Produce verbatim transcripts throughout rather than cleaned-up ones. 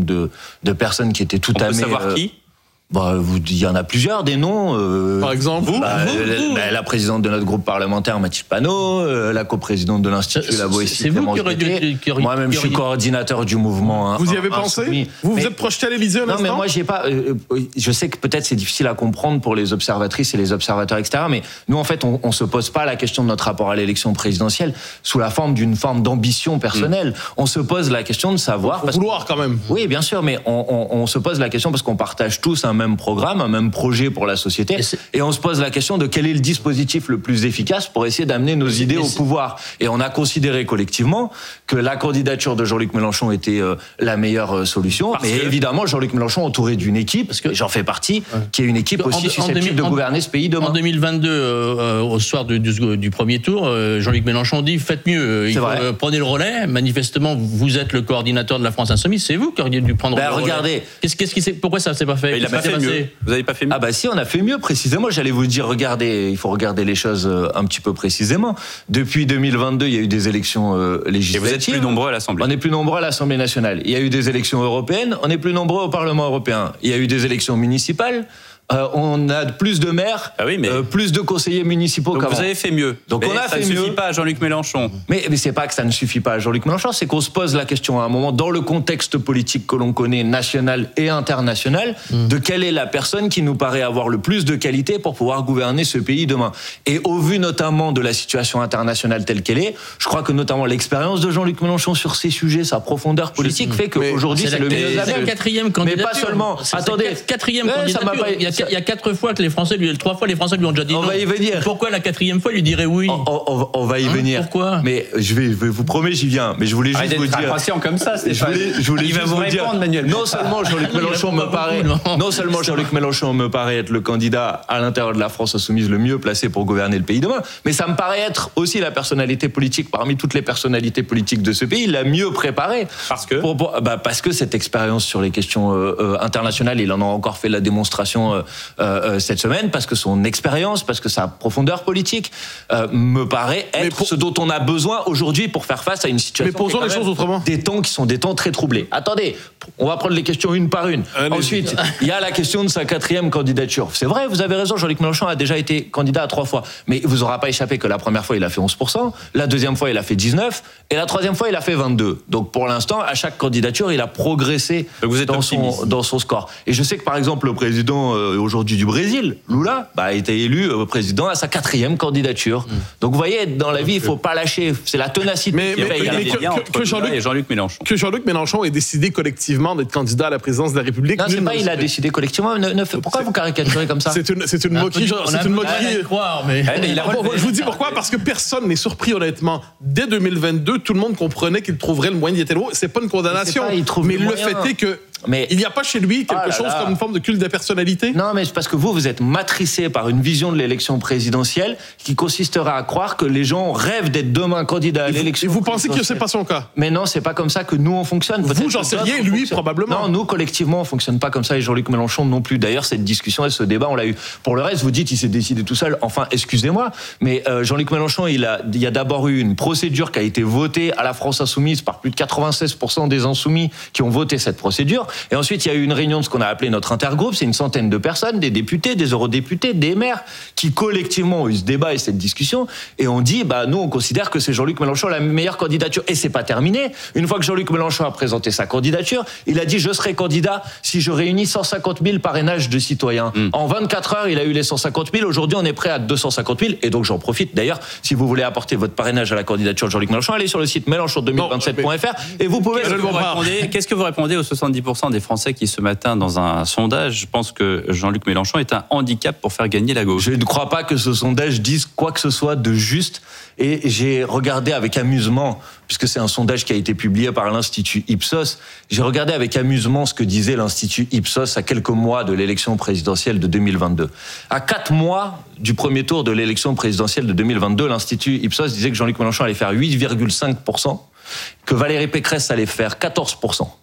nombre de, de personnes qui étaient tout à On peut savoir euh, qui ? Bah, il y en a plusieurs, des noms. Euh, Par exemple, vous, bah, vous, la, vous. bah, la présidente de notre groupe parlementaire, Mathilde Panot, euh, la coprésidente de l'Institut La Boétie, c'est vous qui aurez dû... Moi-même, je suis coordinateur du mouvement. Vous y un, avez un pensé soumis. Vous vous mais, êtes projeté à l'Élysée un non, instant mais moi, j'ai pas. Euh, je sais que peut-être c'est difficile à comprendre pour les observatrices et les observateurs extérieurs, mais nous, en fait, on, on se pose pas la question de notre rapport à l'élection présidentielle sous la forme d'une forme d'ambition personnelle. Mmh. On se pose la question de savoir. Faut parce vouloir quand même. Oui, bien sûr, mais on, on, on se pose la question parce qu'on partage tous un même programme, un même projet pour la société, et, et on se pose la question de quel est le dispositif le plus efficace pour essayer d'amener nos idées au pouvoir. Et on a considéré collectivement que la candidature de Jean-Luc Mélenchon était euh, la meilleure euh, solution. Parce mais que... évidemment, Jean-Luc Mélenchon entouré d'une équipe, parce que et j'en fais partie, ouais. qui est une équipe aussi en, susceptible en, de gouverner ce pays demain. En deux mille vingt-deux, euh, au soir du, du, du premier tour, euh, Jean-Luc Mélenchon dit faites mieux, il faut, euh, prenez le relais. Manifestement, vous êtes le coordinateur de la France Insoumise, c'est vous qui auriez dû prendre ben, le regardez. relais. Qu'est-ce, qu'est-ce qui s'est, pourquoi ça s'est pas fait? Il a pas fait mieux. Vous avez pas fait mieux? Ah bah si, on a fait mieux précisément. J'allais vous dire, regardez, il faut regarder les choses un petit peu précisément. Depuis deux mille vingt-deux, il y a eu des élections euh, législatives. Et vous êtes plus nombreux à l'Assemblée. On est plus nombreux à l'Assemblée nationale. Il y a eu des élections européennes, on est plus nombreux au Parlement européen. Il y a eu des élections municipales. Euh, on a plus de maires, ah oui, mais... euh, plus de conseillers municipaux qu'avant. Donc vous avez fait mieux. Donc mais on a ça fait ne mieux. suffit pas à Jean-Luc Mélenchon. Mais, mais c'est pas que ça ne suffit pas à Jean-Luc Mélenchon, c'est qu'on se pose la question à un moment, dans le contexte politique que l'on connaît, national et international, mmh. de quelle est la personne qui nous paraît avoir le plus de qualité pour pouvoir gouverner ce pays demain. Et au vu notamment de la situation internationale telle qu'elle est, je crois que notamment l'expérience de Jean-Luc Mélenchon sur ces sujets, sa profondeur politique, je... fait qu'aujourd'hui c'est, c'est le mieux. C'est la quatrième candidature. Mais pas seulement. C'est Attendez, quatrième ouais, candidature. Pas... Il, y a, il y a quatre fois que les Français lui, trois fois les Français lui ont déjà dit on non. Va y venir. Pourquoi la quatrième fois il lui dirait oui? On, on, on va y hein, venir. Pourquoi? Mais je vais, je vous promets, j'y viens. Mais je voulais juste Arrête vous dire. Patient comme ça, c'est je voulais, je voulais il va vous répondre, Manuel. Non seulement Jean-Luc Mélenchon me paraît, non seulement Jean-Luc Mélenchon me paraît être le candidat à l'intérieur de la France insoumise le mieux placé pour gouverner le pays demain, mais ça me paraît être aussi la personnalité politique parmi toutes les personnalités politiques de ce pays la mieux préparée. Parce que pour, pour, bah parce que cette expérience sur les questions euh, euh, internationales, il en a encore fait la démonstration euh, euh, cette semaine, parce que son expérience, parce que sa profondeur politique euh, me paraît être pour... ce dont on a besoin aujourd'hui pour faire face à une situation. Mais posons les choses autrement. Des temps qui sont des temps très troublés. Attendez, on va prendre les questions une par une. Allez. Ensuite, il y a la question de sa quatrième candidature. C'est vrai, vous avez raison, Jean-Luc Mélenchon a déjà été candidat à trois fois. Mais il vous aura pas échappé que la première fois, il a fait onze pour cent, la deuxième fois, il a fait dix-neuf, et la troisième fois, il a fait vingt-deux. Donc pour l'instant, à chaque candidature, il a progressé vous êtes dans, son, dans son score. Et je sais que par exemple, le président euh, aujourd'hui du Brésil, Lula, bah, a été élu euh, président à sa quatrième candidature. Mmh. Donc vous voyez, dans la vie, il faut pas lâcher. C'est la ténacité. Mais, mais, mais, mais que, que, que, Jean-Luc, Jean-Luc Mélenchon. que Jean-Luc Mélenchon ait décidé collectivement d'être candidat à la présidence de la République. Non, c'est pas il a décidé collectivement. Ne, ne, pourquoi c'est, vous caricaturez comme ça? C'est une, c'est une moquerie. C'est une moquerie. Croire, mais... mais il a je vous dis pourquoi, parce que personne n'est surpris, honnêtement. Dès deux mille vingt-deux, tout le monde comprenait qu'il trouverait le moyen d'y être. C'est pas une condamnation. Mais, pas, mais le, le fait est que mais il n'y a pas chez lui quelque ah chose là. comme une forme de culte de personnalité. Non, mais c'est parce que vous, vous êtes matricé par une vision de l'élection présidentielle qui consistera à croire que les gens rêvent d'être demain candidats à l'élection. Et vous pensez que c'est pas son cas? Mais non, c'est pas comme ça que nous on fonctionne. Vous, j'en sais rien, lui probablement. Non, nous collectivement on fonctionne pas comme ça et Jean-Luc Mélenchon non plus. D'ailleurs, cette discussion et ce débat, on l'a eu. Pour le reste, vous dites il s'est décidé tout seul. Enfin, excusez-moi, mais euh, Jean-Luc Mélenchon, il a, il y a d'abord eu une procédure qui a été votée à la France insoumise par plus de quatre-vingt-seize pour cent des insoumis qui ont voté cette procédure. Et ensuite, il y a eu une réunion de ce qu'on a appelé notre intergroupe, c'est une centaine de personnes, des députés, des eurodéputés, des maires, qui collectivement ont eu ce débat et cette discussion, et on dit, bah nous on considère que c'est Jean-Luc Mélenchon la meilleure candidature, et c'est pas terminé. Une fois que Jean-Luc Mélenchon a présenté sa candidature, il a dit je serai candidat si je réunis cent cinquante mille parrainages de citoyens. Mmh. En vingt-quatre heures, il a eu les cent cinquante mille, aujourd'hui on est prêt à deux cent cinquante mille, et donc j'en profite d'ailleurs, si vous voulez apporter votre parrainage à la candidature de Jean-Luc Mélenchon, allez sur le site mélenchon deux mille vingt-sept point f r et vous pouvez... Qu'est-ce que vous répondez, qu'est-ce que vous répondez aux soixante-dix pour cent des Français qui ce matin dans un sondage, je pense que Jean-Luc Mélenchon est un handicap pour faire gagner la gauche. Je ne crois pas que ce sondage dise quoi que ce soit de juste, et j'ai regardé avec amusement, puisque c'est un sondage qui a été publié par l'Institut Ipsos, j'ai regardé avec amusement ce que disait l'Institut Ipsos à quelques mois de l'élection présidentielle de deux mille vingt-deux. À quatre mois du premier tour de l'élection présidentielle de deux mille vingt-deux, l'Institut Ipsos disait que Jean-Luc Mélenchon allait faire huit virgule cinq pour cent, que Valérie Pécresse allait faire quatorze pour cent.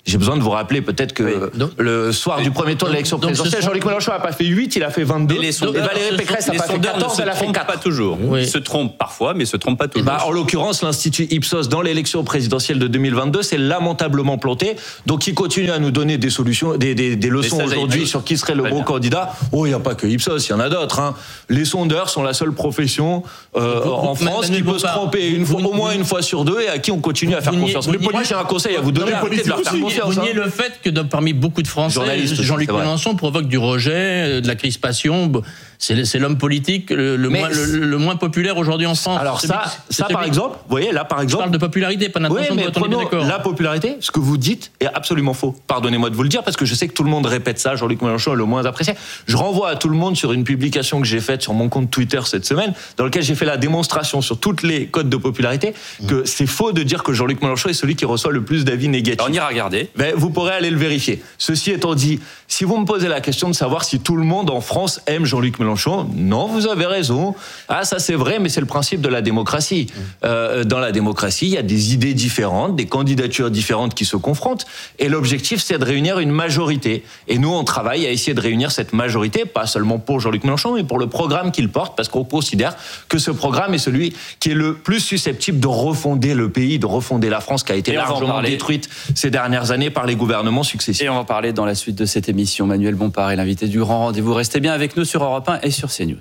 J'ai besoin de vous rappeler peut-être que oui. donc, le soir oui. du premier tour de l'élection présidentielle, Jean-Luc Mélenchon n'a pas fait huit, il a fait vingt-deux. Et, les sondeurs, et Valérie Pécresse n'a pas fait quatorze, elle a fait quatre. Pas toujours. Oui. Ils se trompent parfois, mais ils se trompent pas toujours. Bah, en l'occurrence, l'Institut Ipsos, dans l'élection présidentielle de deux mille vingt-deux, c'est lamentablement planté. Donc, il continue à nous donner des solutions, des, des, des leçons aujourd'hui sur qui serait le bon bien. candidat. Oh, il n'y a pas que Ipsos, il y en a d'autres. Hein. Les sondeurs sont la seule profession euh, vous, en vous, France qui peut se tromper une fois, au moins une fois sur deux et à qui on continue à faire confiance. Moi, j'ai un conseil à vous donner, arrêtez de leur faire confiance. Vous niez le fait que parmi beaucoup de Français, Jean-Luc Mélenchon provoque du rejet, de la crispation. C'est, c'est l'homme politique le, le, moins, le, le moins populaire aujourd'hui en France. Alors ça, ça par exemple, vous voyez, là par exemple... Je parle de popularité, pas d'intention oui, de vote, on est bien d'accord. La popularité, ce que vous dites est absolument faux. Pardonnez-moi de vous le dire, parce que je sais que tout le monde répète ça, Jean-Luc Mélenchon est le moins apprécié. Je renvoie à tout le monde sur une publication que j'ai faite sur mon compte Twitter cette semaine, dans laquelle j'ai fait la démonstration sur toutes les codes de popularité, que mmh. c'est faux de dire que Jean-Luc Mélenchon est celui qui reçoit le plus d'avis négatifs. Alors on ira regarder. Mais vous pourrez aller le vérifier. Ceci étant dit, si vous me posez la question de savoir si tout le monde en France aime Jean-Luc Mélenchon, non, vous avez raison. Ah, ça c'est vrai, mais c'est le principe de la démocratie. Euh, dans la démocratie, il y a des idées différentes, des candidatures différentes qui se confrontent, et l'objectif c'est de réunir une majorité. Et nous, on travaille à essayer de réunir cette majorité, pas seulement pour Jean-Luc Mélenchon, mais pour le programme qu'il porte, parce qu'on considère que ce programme est celui qui est le plus susceptible de refonder le pays, de refonder la France, qui a été largement détruite ces dernières années par les gouvernements successifs. Et on va en parler dans la suite de cette émission. Manuel Bompard est l'invité du Grand Rendez-vous. Restez bien avec nous sur Europe un et sur CNews.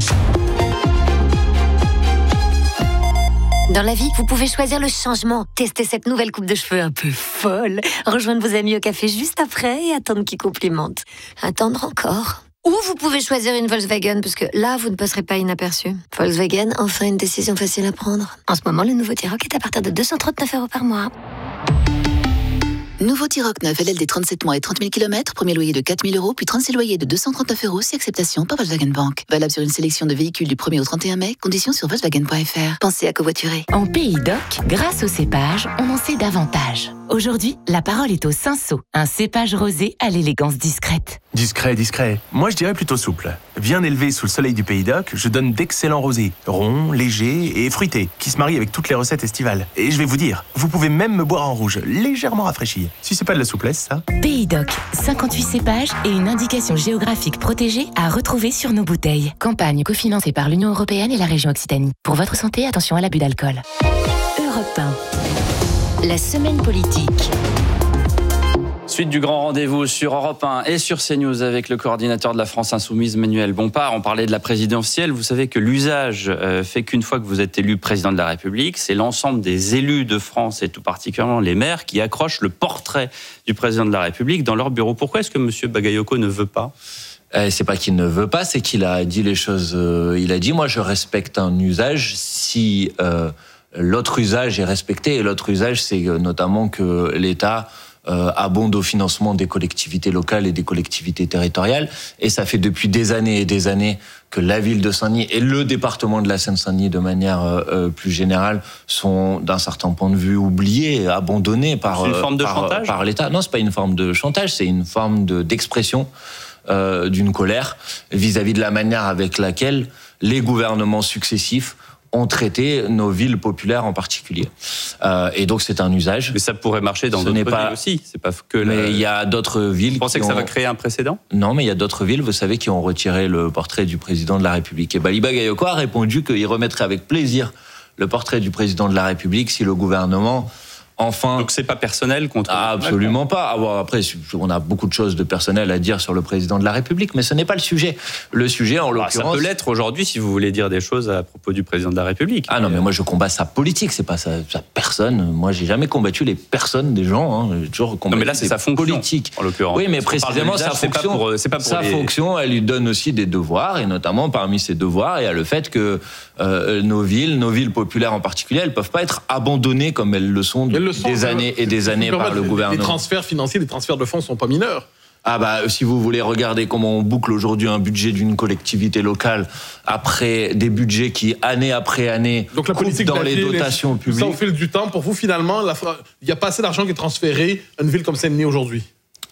Dans la vie, vous pouvez choisir le changement. Tester cette nouvelle coupe de cheveux un peu folle. Rejoindre vos amis au café juste après et attendre qu'ils complimentent. Attendre encore. Ou vous pouvez choisir une Volkswagen, parce que là, vous ne passerez pas inaperçu. Volkswagen, enfin une décision facile à prendre. En ce moment, le nouveau T-Roc est à partir de deux cent trente-neuf euros par mois. Nouveau T-Roc neuf L L D trente-sept mois et trente mille kilomètres, premier loyer de quatre mille euros, puis trente-six loyers de deux cent trente-neuf euros, si acceptation par Volkswagen Bank. Valable sur une sélection de véhicules du premier au trente et un mai, conditions sur Volkswagen point F R. Pensez à covoiturer. En Pays d'Oc, grâce au cépage, on en sait davantage. Aujourd'hui, la parole est au Cinsault, un cépage rosé à l'élégance discrète. Discret, discret. Moi, je dirais plutôt souple. Bien élevé sous le soleil du Pays d'Oc, je donne d'excellents rosés, ronds, légers et fruités, qui se marient avec toutes les recettes estivales. Et je vais vous dire, vous pouvez même me boire en rouge, légèrement rafraîchi. Si c'est pas de la souplesse, ça. Pays d'Oc, cinquante-huit cépages et une indication géographique protégée à retrouver sur nos bouteilles. Campagne cofinancée par l'Union européenne et la région Occitanie. Pour votre santé, attention à l'abus d'alcool. Europe un. La semaine politique. Suite du Grand Rendez-vous sur Europe un et sur CNews avec le coordinateur de la France Insoumise, Manuel Bompard. On parlait de la présidentielle. Vous savez que l'usage fait qu'une fois que vous êtes élu président de la République, c'est l'ensemble des élus de France et tout particulièrement les maires qui accrochent le portrait du président de la République dans leur bureau. Pourquoi est-ce que M. Bagayoko ne veut pas ? Euh, c'est pas qu'il ne veut pas, c'est qu'il a dit les choses. Euh, il a dit, moi, je respecte un usage si euh, l'autre usage est respecté. Et l'autre usage, c'est notamment que l'État euh, abonde au financement des collectivités locales et des collectivités territoriales. Et ça fait depuis des années et des années que la ville de Saint-Denis et le département de la Seine-Saint-Denis, de manière euh, plus générale, sont d'un certain point de vue oubliés, abandonnés par, c'est une forme de par, chantage par l'État. Non, c'est pas une forme de chantage, c'est une forme de, d'expression euh, d'une colère vis-à-vis de la manière avec laquelle les gouvernements successifs ont traité nos villes populaires en particulier. Euh, et donc c'est un usage. Mais ça pourrait marcher dans Ce d'autres n'est villes pas... aussi. C'est pas que mais la... il y a d'autres villes. Vous pensez qui que ça ont... va créer un précédent ? Non, mais il y a d'autres villes, vous savez, qui ont retiré le portrait du président de la République. Et Bali Bagayoko a répondu qu'il remettrait avec plaisir le portrait du président de la République si le gouvernement... Enfin, donc c'est pas personnel contre... Ah, absolument pas. Ah, bon, après, on a beaucoup de choses de personnel à dire sur le président de la République, mais ce n'est pas le sujet. Le sujet, en l'occurrence... Ah, ça peut l'être aujourd'hui si vous voulez dire des choses à propos du président de la République. Ah non, mais moi je combats sa politique, c'est pas sa, sa personne. Moi, j'ai jamais combattu les personnes des gens. Hein. J'ai toujours combattu non, mais là, c'est sa fonction, politique. En l'occurrence. Oui, mais précisément sa fonction, c'est pas pour, c'est pas pour sa les... fonction, elle lui donne aussi des devoirs, et notamment parmi ses devoirs, il y a le fait que euh, nos villes, nos villes populaires en particulier, elles peuvent pas être abandonnées comme elles le sont depuis le des années et des années par le gouvernement. Les transferts financiers, les transferts de fonds sont pas mineurs. Ah bah si vous voulez regarder comment on boucle aujourd'hui un budget d'une collectivité locale après des budgets qui année après année donc la politique dans les dotations les... publiques. Ça au fil du temps, pour vous finalement, il n'y a pas assez d'argent qui est transféré à une ville comme Saint-Denis aujourd'hui.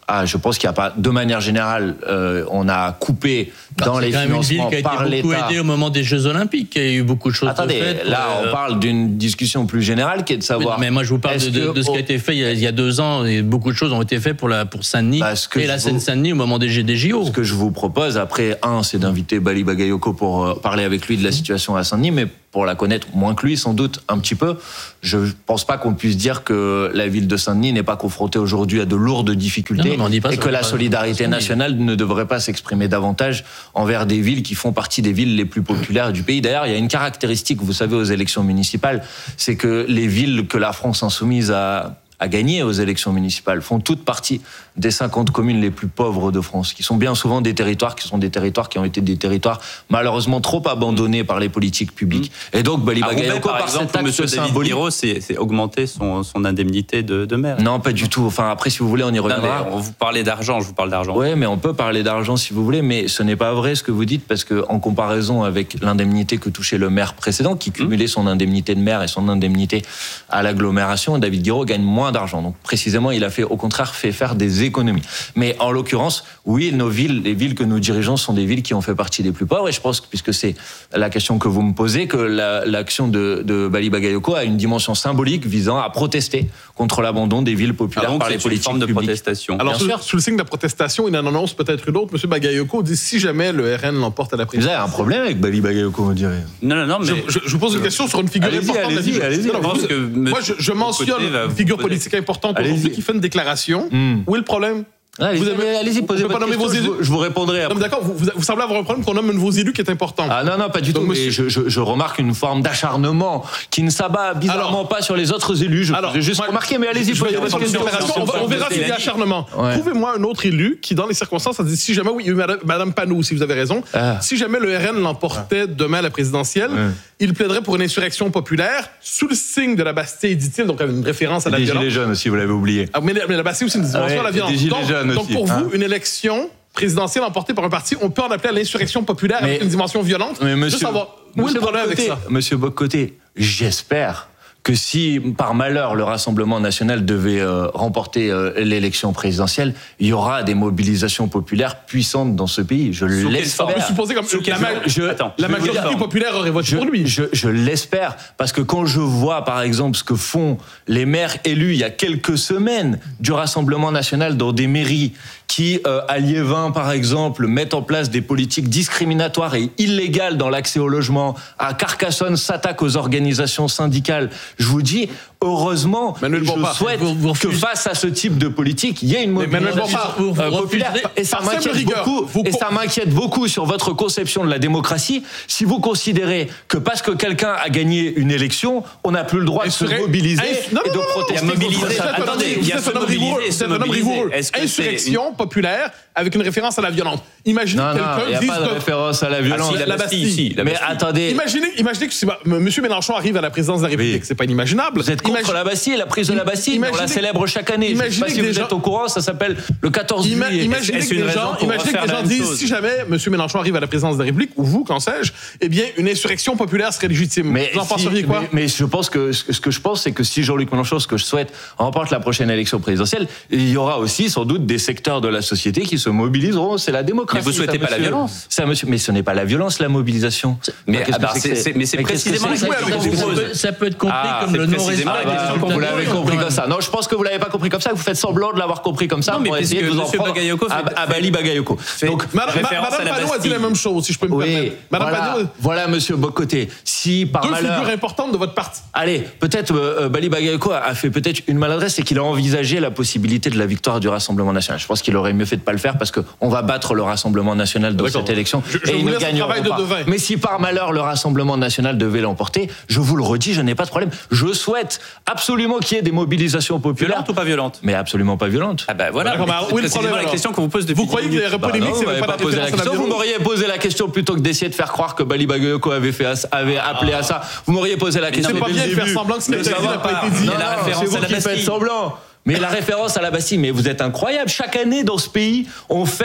Ah, je pense qu'il n'y a pas, de manière générale, euh, on a coupé bah, dans les financements par l'État. C'est quand même une ville qui a été beaucoup aidée au moment des Jeux Olympiques. Il y a eu beaucoup de choses Attendez, de faites. là, euh... on parle d'une discussion plus générale qui est de savoir. Oui, mais moi, je vous parle de, de, de ce qui a été fait il y a, il y a deux ans. Et beaucoup de choses ont été faites pour, la, pour Saint-Denis et la Seine-Saint-Denis au moment des, des J O. Ce que je vous propose, après, un, c'est d'inviter Bali Bagayoko pour euh, parler avec lui de la situation à Saint-Denis, mais pour la connaître moins que lui, sans doute, un petit peu. Je ne pense pas qu'on puisse dire que la ville de Saint-Denis n'est pas confrontée aujourd'hui à de lourdes difficultés non, non, et que la solidarité nationale ne devrait pas s'exprimer davantage envers des villes qui font partie des villes les plus populaires du pays. D'ailleurs, il y a une caractéristique, vous savez, aux élections municipales, c'est que les villes que la France insoumise a... à gagner aux élections municipales font toute partie des cinquante communes les plus pauvres de France, qui sont bien souvent des territoires qui sont des territoires qui ont été des territoires malheureusement trop abandonnés par les politiques publiques. Et donc Bali Bagayoko, par exemple, cet acte Monsieur David Guiraud, c'est, c'est augmenter son, son indemnité de, de maire. Non, pas du tout. Enfin, après, si vous voulez, on y reviendra. Non, mais on vous parlait d'argent, je vous parle d'argent. Oui, mais on peut parler d'argent si vous voulez, mais ce n'est pas vrai ce que vous dites, parce que en comparaison avec l'indemnité que touchait le maire précédent, qui cumulait son indemnité de maire et son indemnité à l'agglomération, David Guiraud gagne moins d'argent. Donc précisément, il a fait, au contraire, fait faire des économies. Mais en l'occurrence, oui, nos villes, les villes que nous dirigeons sont des villes qui ont fait partie des plus pauvres. Et je pense, puisque c'est la question que vous me posez, que la, l'action de, de Bali Bagayoko a une dimension symbolique visant à protester contre l'abandon des villes populaires Alors, par les politiques publiques. De protestation. Alors, sous, sous le signe de la protestation, il en annonce peut-être une autre. Monsieur Bagayoko dit si jamais le R N l'emporte à la présidentielle. Vous avez un problème avec Bali Bagayoko, on dirait. Non, non, non, mais je, je, je vous pose une question sur une figure allez-y, importante. Allez-y, de la allez-y, non, allez-y. vous, que moi, je, je mentionne une figure politique importante aujourd'hui qui fait une déclaration. Mm. Où est le problème? Allez-y, vous avez, allez-y, posez votre question, vos élus. Je, je vous répondrai après. Non, d'accord, vous, vous, vous semblez avoir un problème qu'on nomme un de vos élus qui est important. Ah non, non, pas du Donc, tout, monsieur... mais je, je, je remarque une forme d'acharnement qui ne s'abat bizarrement alors, pas sur les autres élus. Je alors, juste moi, remarqué, mais allez-y, posez votre question. On, va, on verra s'il y a acharnement. Ouais. Trouvez-moi un autre élu qui, dans les circonstances, a dit si jamais, oui, Madame, Madame Panou, si vous avez raison, ah. si jamais le R N l'emportait ah. demain à la présidentielle, ouais. il plaiderait pour une insurrection populaire sous le signe de la Bastille, dit-il, donc une référence à la violence. Des Gilets jaunes aussi, vous l'avez oublié. Ah, mais, mais la Bastille aussi, une dimension à la violence. Donc pour vous, une élection présidentielle emportée par un parti, on peut en appeler à l'insurrection populaire mais, avec une dimension violente. Mais monsieur, juste savoir où est le problème avec ça. Monsieur Bock-Côté, j'espère que si, par malheur, le Rassemblement national devait euh, remporter euh, l'élection présidentielle, il y aura des mobilisations populaires puissantes dans ce pays. Je Sous l'espère. Vous supposez comme la, ma je, Attends, la majorité dire, populaire aurait voté je, pour lui. Je, je l'espère, parce que quand je vois, par exemple, ce que font les maires élus il y a quelques semaines du Rassemblement national dans des mairies qui, euh, à Liévin, par exemple, mettent en place des politiques discriminatoires et illégales dans l'accès au logement, à Carcassonne s'attaquent aux organisations syndicales. Je vous dis, heureusement, Manuel je Bompard, souhaite vous, vous que face à ce type de politique, il y ait une mobilisation euh, populaire. Et ça m'inquiète beaucoup. Vous... Et ça m'inquiète beaucoup sur votre conception de la démocratie. Si vous considérez que parce que quelqu'un a gagné une élection, on n'a plus le droit de se mobiliser non, et non, de non, protester. Mobiliser. Attendez, il y a ce mobiliser, c'est un homme rigoureux. Insurrection populaire avec une référence à la violence. Imaginez non, quelqu'un non, il n'y a dise pas de que... référence à la violence. Ah, si, la, la Bastille. Bastille. Si, la Bastille. Mais attendez. Imaginez, imaginez que si, bah, M. Mélenchon arrive à la présidence de la République. Oui. C'est pas inimaginable. Vous êtes contre Imagine... la Bastille, la prise de la Bastille. Imaginez... On la célèbre chaque année. Je ne sais pas si vous gens... êtes au courant, ça s'appelle le quatorze Ima... juillet. Imaginez que les gens, imaginez que les gens disent chose. Si jamais M. Mélenchon arrive à la présidence de la République, ou vous, qu'en sais-je, eh bien, une insurrection populaire serait légitime. Mais vous en penseriez quoi? mais, mais je pense que ce que je pense, c'est que si Jean-Luc Mélenchon, ce que je souhaite, remporte la prochaine élection présidentielle, il y aura aussi sans doute des secteurs de la société qui se mobiliseront. C'est la démocratie. Mais vous souhaitez pas la violence. Ça, monsieur, mais ce n'est pas la violence, la mobilisation. Mais, ah bah, c'est, c'est, mais c'est mais précisément la question que je vous pose. Ça peut être compris ah, comme le non-respect. Vous l'avez compris comme ça. Non, je pense que vous l'avez pas compris comme ça. Vous faites semblant de l'avoir compris comme ça. Non, mais pour essayer de vous en prendre à Bali Bagayoko. Donc, Madame Panot a dit la même chose, si je peux me permettre. Madame Panot. Voilà, monsieur Bock-Côté. Si par malheur. Deux figures importantes de votre parti. Allez, peut-être Bali Bagayoko a fait peut-être une maladresse, c'est qu'il a envisagé la possibilité de la victoire du Rassemblement national. Je pense qu'il aurait mieux fait de pas le faire parce qu'on va battre le Rassemblement national dans cette élection. Je, je et il ne gagnera pas. Mais si par malheur le Rassemblement national devait l'emporter, je vous le redis, je n'ai pas de problème. Je souhaite absolument qu'il y ait des mobilisations populaires. Violentes ou pas violentes? Mais absolument pas violentes. Ah ben voilà. Où est le problème? La question qu'on vous pose depuis. Vous croyez que les polémiques, c'est pas posé la question? Vous m'auriez posé la question plutôt que d'essayer de faire croire que Bali Bagayoko avait fait avait appelé à ça. Vous m'auriez posé la question. C'est pas bien de faire semblant que ce qui n'a pas été dit. C'est vous qui faites semblant. Mais la référence à la Bastille, mais vous êtes incroyable. Chaque année, dans ce pays, on fête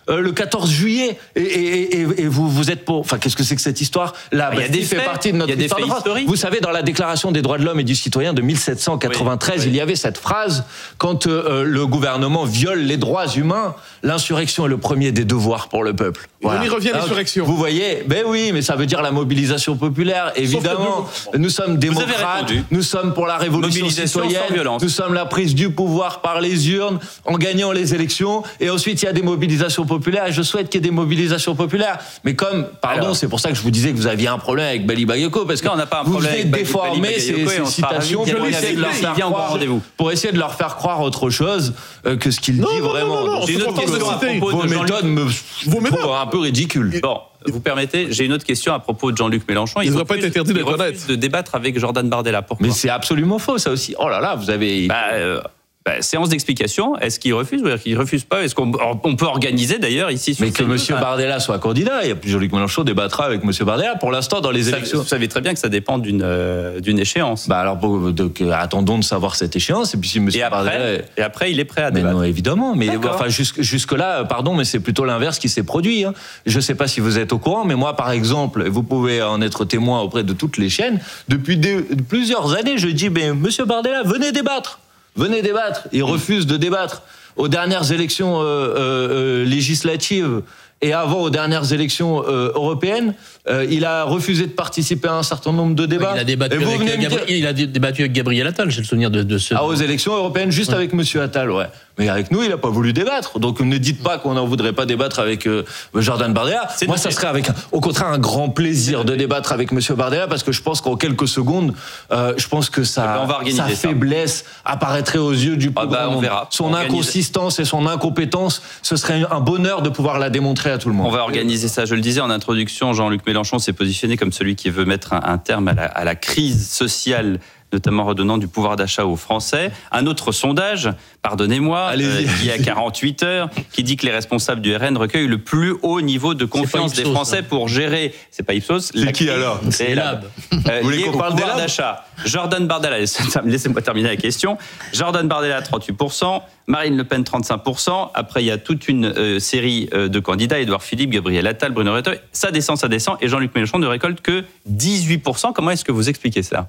euh, le quatorze juillet et, et, et, et vous, vous êtes pour... Enfin, qu'est-ce que c'est que cette histoire? Là, il y a des fait faits, partie de notre il y a des histoire faits de France. historiques. Vous savez, dans la Déclaration des droits de l'homme et du citoyen de mille sept cent quatre-vingt-treize, oui, oui. il y avait cette phrase, quand euh, le gouvernement viole les droits humains, l'insurrection est le premier des devoirs pour le peuple. Voilà. On y revient, l'insurrection. Vous voyez, ben oui, mais ça veut dire la mobilisation populaire, évidemment. Nous, nous sommes démocrates, nous sommes pour la révolution citoyenne, nous sommes la prise du pouvoir par les urnes, en gagnant les élections, et ensuite il y a des mobilisations populaires, et je souhaite qu'il y ait des mobilisations populaires. Mais comme, pardon, Alors, c'est pour ça que je vous disais que vous aviez un problème avec Bali Bagayoko, parce que non, on n'a pas un vous problème venez déformer ces, ces citations pour essayer, de leur faire croire, pour essayer de leur faire croire autre chose euh, que ce qu'il dit non, vraiment. Non, non, non, j'ai une autre question à propos Vos de méthodes me trouvent un peu ridicules. Bon, vous permettez, j'ai une autre question à propos de Jean-Luc Mélenchon. Il ne devrait pas être interdit d'être honnête. De débattre avec Jordan Bardella. Pourquoi? Mais c'est absolument faux, ça aussi. Oh là là, vous avez... Bah, euh, bah, séance d'explication. Est-ce qu'il refuse ou est-ce qu'il refuse pas? Est-ce qu'on on peut organiser d'ailleurs ici sur Mais que M. Bardella soit candidat, et Jean-Luc Mélenchon débattra avec M. Bardella. Pour l'instant, dans les ça, élections... Vous savez très bien que ça dépend d'une euh, d'une échéance. Bah alors, donc, euh, attendons de savoir cette échéance. Et puis si M. Et après, Bardella... et après, il est prêt à mais débattre. non, évidemment. Mais enfin, jusque, jusque-là, pardon, mais c'est plutôt l'inverse qui s'est produit. Hein. Je ne sais pas si vous êtes au courant, mais moi, par exemple, vous pouvez en être témoin auprès de toutes les chaînes, depuis des, plusieurs années, je dis, mais M. Bardella, venez débattre. Venez débattre. Il refuse de débattre. Aux dernières élections euh, euh, législatives et avant aux dernières élections euh, européennes, euh, il a refusé de participer à un certain nombre de débats. Il a débattu, avec, Gabri- dire... il a débattu avec Gabriel Attal, j'ai le souvenir de, de ce... Ah, aux élections européennes, juste ouais. avec M. Attal, ouais. Mais avec nous, il n'a pas voulu débattre. Donc ne dites pas qu'on n'en voudrait pas débattre avec euh, Jordan Bardella. C'est Moi, ça serait avec, au contraire, un grand plaisir de débattre avec M. Bardella, parce que je pense qu'en quelques secondes, euh, je pense que ça, sa faiblesse ça. apparaîtrait aux yeux du plus ah bah, grand on monde. Verra. Son on inconsistance organise... et son incompétence, ce serait un bonheur de pouvoir la démontrer à tout le monde. On va organiser ça. Je le disais en introduction, Jean-Luc Mélenchon s'est positionné comme celui qui veut mettre un, un terme à la, à la crise sociale, notamment redonnant du pouvoir d'achat aux Français. Un autre sondage, pardonnez-moi, euh, qui a quarante-huit heures, qui dit que les responsables du R N recueillent le plus haut niveau de confiance Ipsos, des Français hein. pour gérer, c'est pas Ipsos, c'est qui alors? C'est Lab. Euh, Vous lié au pouvoir d'achat. Jordan Bardella, laissez-moi terminer la question. Jordan Bardella, trente-huit pour cent, Marine Le Pen, trente-cinq pour cent. Après, il y a toute une euh, série euh, de candidats, Édouard Philippe, Gabriel Attal, Bruno Retailleau. Ça descend, ça descend, et Jean-Luc Mélenchon ne récolte que dix-huit pour cent. Comment est-ce que vous expliquez ça?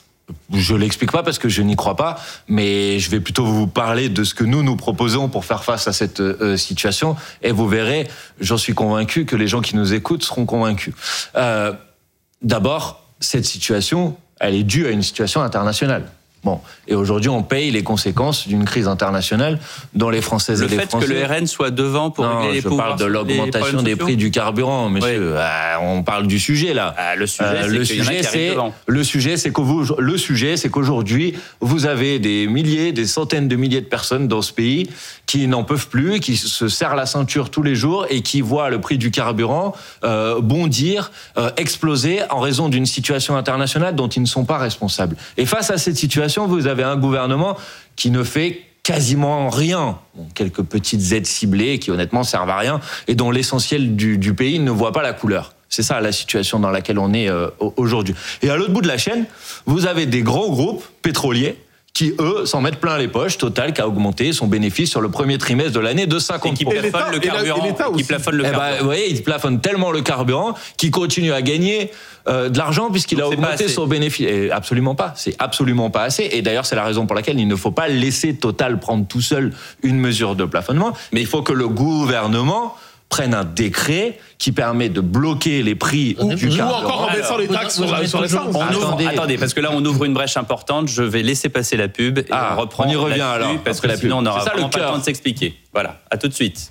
Je l'explique pas parce que je n'y crois pas, mais je vais plutôt vous parler de ce que nous nous proposons pour faire face à cette euh, situation, et vous verrez, j'en suis convaincu que les gens qui nous écoutent seront convaincus. Euh, d'abord, cette situation, elle est due à une situation internationale. Bon, et aujourd'hui, on paye les conséquences d'une crise internationale dont les Françaises et les Français... Le fait que le R N soit devant pour non, régler les pouvoirs... je parle de l'augmentation des prix du carburant, monsieur. Oui. Ah, on parle du sujet, là. Ah, le sujet, euh, c'est le qu'il y en a qui arrivent devant. Le sujet, c'est que vous, le sujet, c'est qu'aujourd'hui, vous avez des milliers, des centaines de milliers de personnes dans ce pays qui n'en peuvent plus, qui se serrent la ceinture tous les jours et qui voient le prix du carburant euh, bondir, euh, exploser en raison d'une situation internationale dont ils ne sont pas responsables. Et face à cette situation, vous avez un gouvernement qui ne fait quasiment rien. Bon, quelques petites aides ciblées qui honnêtement servent à rien et dont l'essentiel du, du pays ne voit pas la couleur. C'est ça la situation dans laquelle on est euh, aujourd'hui. Et à l'autre bout de la chaîne, vous avez des grands groupes pétroliers qui, eux, s'en mettent plein les poches. Total qui a augmenté son bénéfice sur le premier trimestre de l'année de cinquante pour cent. Et qui plafonne le carburant. Qui plafonne le carburant. Eh ben, vous voyez, il plafonne tellement le carburant qu'il continue à gagner euh, de l'argent puisqu'il a augmenté son bénéfice. Et absolument pas. C'est absolument pas assez. Et d'ailleurs, c'est la raison pour laquelle il ne faut pas laisser Total prendre tout seul une mesure de plafonnement. Mais il faut que le gouvernement prenne un décret qui permet de bloquer les prix ou, du ou carburant. Encore en baissant les taxes sur, la, sur l'essence. Attendez. Attendez, parce que là, on ouvre une brèche importante. Je vais laisser passer la pub et ah, on reprend. On y revient alors. Parce que la sinon, pub. on n'aura ça, vraiment pas le temps de s'expliquer. Voilà, à tout de suite.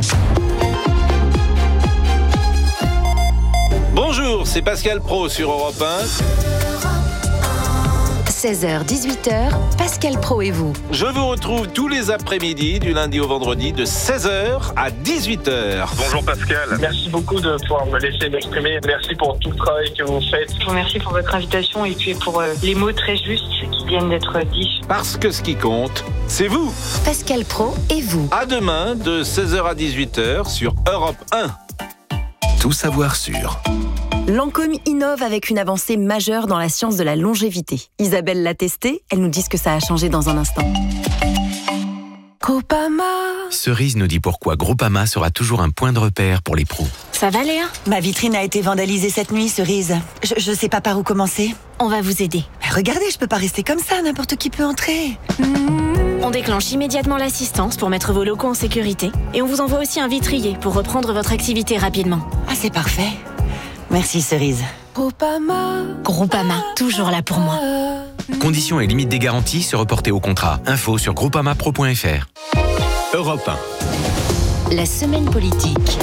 Bonjour, c'est Pascal Praud sur Europe un. seize heures dix-huit heures, Pascal Praud et vous. Je vous retrouve tous les après-midi du lundi au vendredi de seize heures à dix-huit heures. Bonjour Pascal. Merci beaucoup de pouvoir me laisser m'exprimer. Merci pour tout le travail que vous faites. Je vous remercie pour votre invitation et puis pour euh, les mots très justes qui viennent d'être dits. Parce que ce qui compte, c'est vous. Pascal Praud et vous. À demain de seize heures à dix-huit heures sur Europe un. Tout savoir sur... Lancôme innove avec une avancée majeure dans la science de la longévité. Isabelle l'a testé, elle nous dit ce que ça a changé dans un instant. Groupama. Cerise nous dit pourquoi Groupama sera toujours un point de repère pour les pros. Ça va, Léa? Ma vitrine a été vandalisée cette nuit, Cerise. Je, je sais pas par où commencer. On va vous aider. Mais regardez, je peux pas rester comme ça, n'importe qui peut entrer. Mmh. On déclenche immédiatement l'assistance pour mettre vos locaux en sécurité. Et on vous envoie aussi un vitrier pour reprendre votre activité rapidement. Ah, c'est parfait. Merci, Cerise. Groupama. Groupama, toujours là pour moi. Conditions et limites des garanties se reporter au contrat. Info sur groupama pro point f r. Europe un. La semaine politique.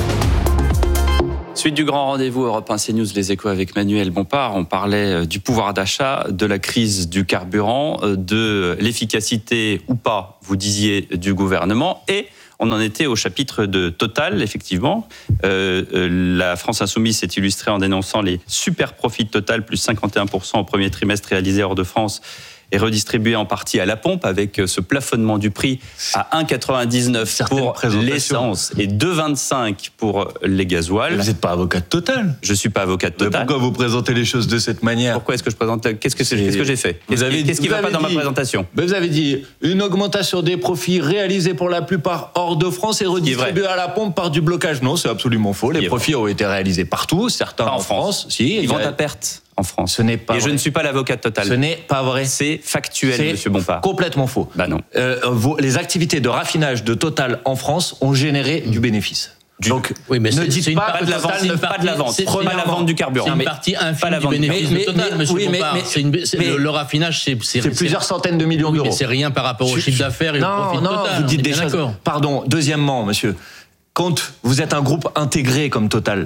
Suite du grand rendez-vous Europe un CNews, les échos avec Manuel Bompard. On parlait du pouvoir d'achat, de la crise du carburant, de l'efficacité ou pas, vous disiez, du gouvernement. Et on en était au chapitre de Total, effectivement. Euh, la France Insoumise s'est illustrée en dénonçant les super profits de Total, plus cinquante et un pour cent au premier trimestre réalisé hors de France, et redistribué en partie à la pompe avec ce plafonnement du prix à un virgule quatre-vingt-dix-neuf pour l'essence et deux virgule vingt-cinq pour les gasoils. Vous n'êtes pas avocat de Total. Je suis pas avocat de Total. Mais pourquoi vous présentez les choses de cette manière? Pourquoi est-ce que je présente? Qu'est-ce que, qu'est-ce que j'ai fait? Qu'est-ce, avez, qu'est-ce qui ne va pas dit, dans ma présentation? Vous avez dit une augmentation des profits réalisés pour la plupart hors de France et redistribués à la pompe par du blocage. Non, c'est absolument faux. Les profits ont été réalisés partout, certains en, en France. France. Si, ils vendent à perte en France. Ce n'est pas Et vrai. je ne suis pas l'avocat de Total. Ce n'est pas vrai. C'est factuel, c'est monsieur Bompard. Complètement faux. Bah non. Euh, vos, les activités de raffinage de Total en France ont généré mmh. du bénéfice. Du... Donc, oui, mais ne c'est, dites c'est pas que Total ne fait pas de la vente. C'est pas la vente du carburant. C'est une partie infime du bénéfice mais, de Total, mais, monsieur oui, Bompard. Mais, c'est une, c'est mais, le, le raffinage, c'est, c'est, c'est plusieurs centaines de millions oui, d'euros. Mais c'est rien par rapport au chiffre d'affaires et non, au profit de non, Total. Vous dites des choses. D'accord. Pardon. Deuxièmement, monsieur, quand vous êtes un groupe intégré comme Total,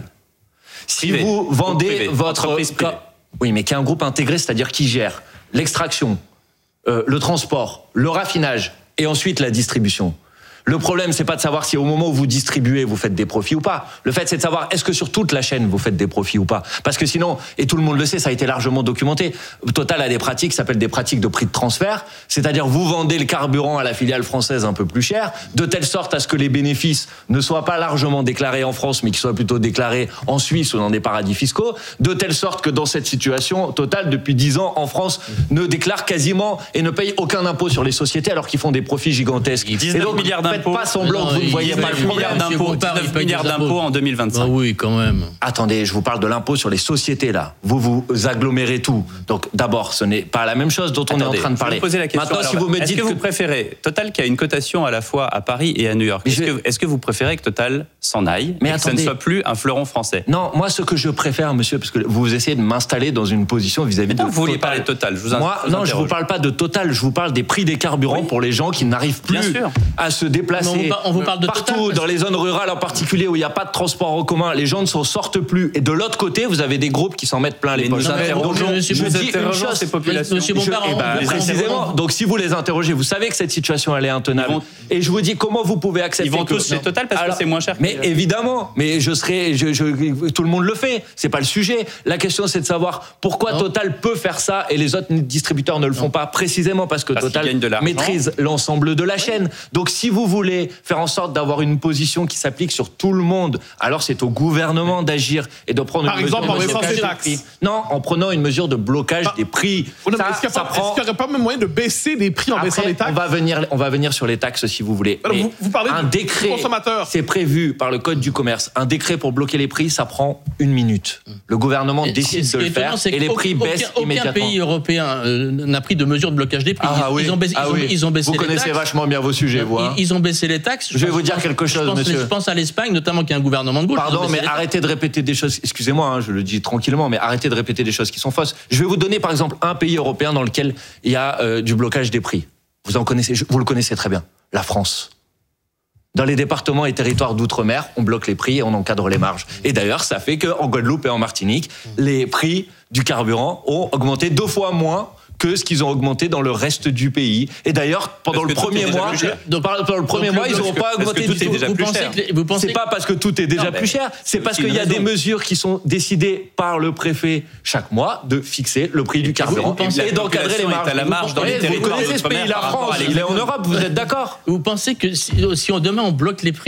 si privé. vous vendez privé. votre oui, mais qui est un groupe intégré, c'est-à-dire qui gère l'extraction, euh, le transport, le raffinage et ensuite la distribution. Le problème, c'est pas de savoir si au moment où vous distribuez, vous faites des profits ou pas. Le fait, c'est de savoir est-ce que sur toute la chaîne, vous faites des profits ou pas. Parce que sinon, et tout le monde le sait, ça a été largement documenté, Total a des pratiques qui s'appellent des pratiques de prix de transfert. C'est-à-dire, vous vendez le carburant à la filiale française un peu plus cher, de telle sorte à ce que les bénéfices ne soient pas largement déclarés en France, mais qu'ils soient plutôt déclarés en Suisse ou dans des paradis fiscaux. De telle sorte que dans cette situation, Total, depuis dix ans, en France, ne déclare quasiment et ne paye aucun impôt sur les sociétés alors qu'ils font des profits gigantesques. dix-neuf et donc, milliards d'impôts. Faites pas semblant que vous ne voyez pas le milliard d'impôts, dix-neuf milliards d'impôts en deux mille vingt-cinq. Ah oui, quand même. Attendez, je vous parle de l'impôt sur les sociétés, là. Vous vous agglomérez tout. Donc, d'abord, ce n'est pas la même chose dont on Attendez, est en train de parler. Je vais vous poser la question. Maintenant, alors, si vous me est-ce dites que, que vous préférez Total qui a une cotation à la fois à Paris et à New York, est-ce, je... que, est-ce que vous préférez que Total s'en aille mais et attendez, que ça ne soit plus un fleuron français? Non, moi, ce que je préfère, monsieur, parce que vous essayez de m'installer dans une position vis-à-vis de Total. Vous vouliez Total. parler de Total, je vous Moi, je vous non, je vous parle pas de Total, je vous parle des prix des carburants oui. pour les gens qui n'arrivent plus à se déplacer. On vous, on vous parle de partout, Total, dans les zones rurales en particulier, où il n'y a pas de transport en commun, les gens ne s'en sortent plus. Et de l'autre côté, vous avez des groupes qui s'en mettent plein les poches. Nous interrogeons, je dis une chose, ces populations. Monsieur Bompard, je, eh ben, précisément. Donc, si vous les interrogez, vous savez que cette situation elle est intenable. Vont, et je vous dis comment vous pouvez accepter. Ils vont que, tous chez Total parce alors, que c'est moins cher. Mais évidemment, mais je serai, je, je, tout le monde le fait. C'est pas le sujet. La question, c'est de savoir pourquoi non. Total peut faire ça et les autres distributeurs ne le font non. pas. Précisément parce que parce Total maîtrise l'ensemble de la oui. chaîne. Donc, si vous voulez faire en sorte d'avoir une position qui s'applique sur tout le monde, alors c'est au gouvernement d'agir et de prendre Par une exemple, mesure en de baissant blocage les taxes. des prix. Non, en prenant une mesure de blocage ah. des prix. Non, ça, est-ce qu'il n'y prend... aurait pas même moyen de baisser les prix en Après, baissant les taxes? On va venir, on va venir sur les taxes si vous voulez. Alors, vous, vous parlez un du décret, consommateur. C'est prévu par le Code du commerce. Un décret pour bloquer les prix, ça prend une minute. Le gouvernement et décide de le faire et les prix aucun, baissent aucun immédiatement. Aucun pays européen euh, n'a pris de mesures de blocage des prix. Ah, ils, oui. ils ont baissé, ah, ils ont, oui. ils ont baissé vous les connaissez taxes. vachement bien vos sujets, vous. Hein. Ils, ils ont baissé les taxes. Je, je vais vous dire quelque chose, je pense, monsieur. Je pense à l'Espagne, notamment, qui a un gouvernement de gauche. Pardon, mais arrêtez de répéter des choses. Excusez-moi, hein, je le dis tranquillement, mais arrêtez de répéter des choses qui sont fausses. Je vais vous donner, par exemple, un pays européen dans lequel il y a euh, du blocage des prix. Vous en connaissez, vous le connaissez très bien. La France. Dans les départements et territoires d'outre-mer, on bloque les prix et on encadre les marges. Et d'ailleurs, ça fait qu'en Guadeloupe et en Martinique, les prix du carburant ont augmenté deux fois moins que ce qu'ils ont augmenté dans le reste du pays. Et d'ailleurs, pendant le premier mois, donc, pendant le premier mois, ils n'ont pas augmenté du tout. Vous pensez que, vous pensez c'est pas parce que tout est déjà non, plus cher, c'est parce qu'il y a raison. des mesures qui sont décidées par le préfet chaque mois de fixer le prix du carburant et d'encadrer les marges. À la marge dans les vous connaissez ce pays, la France, il est en Europe, vous êtes d'accord? Vous pensez que si, si on demain on bloque les prix,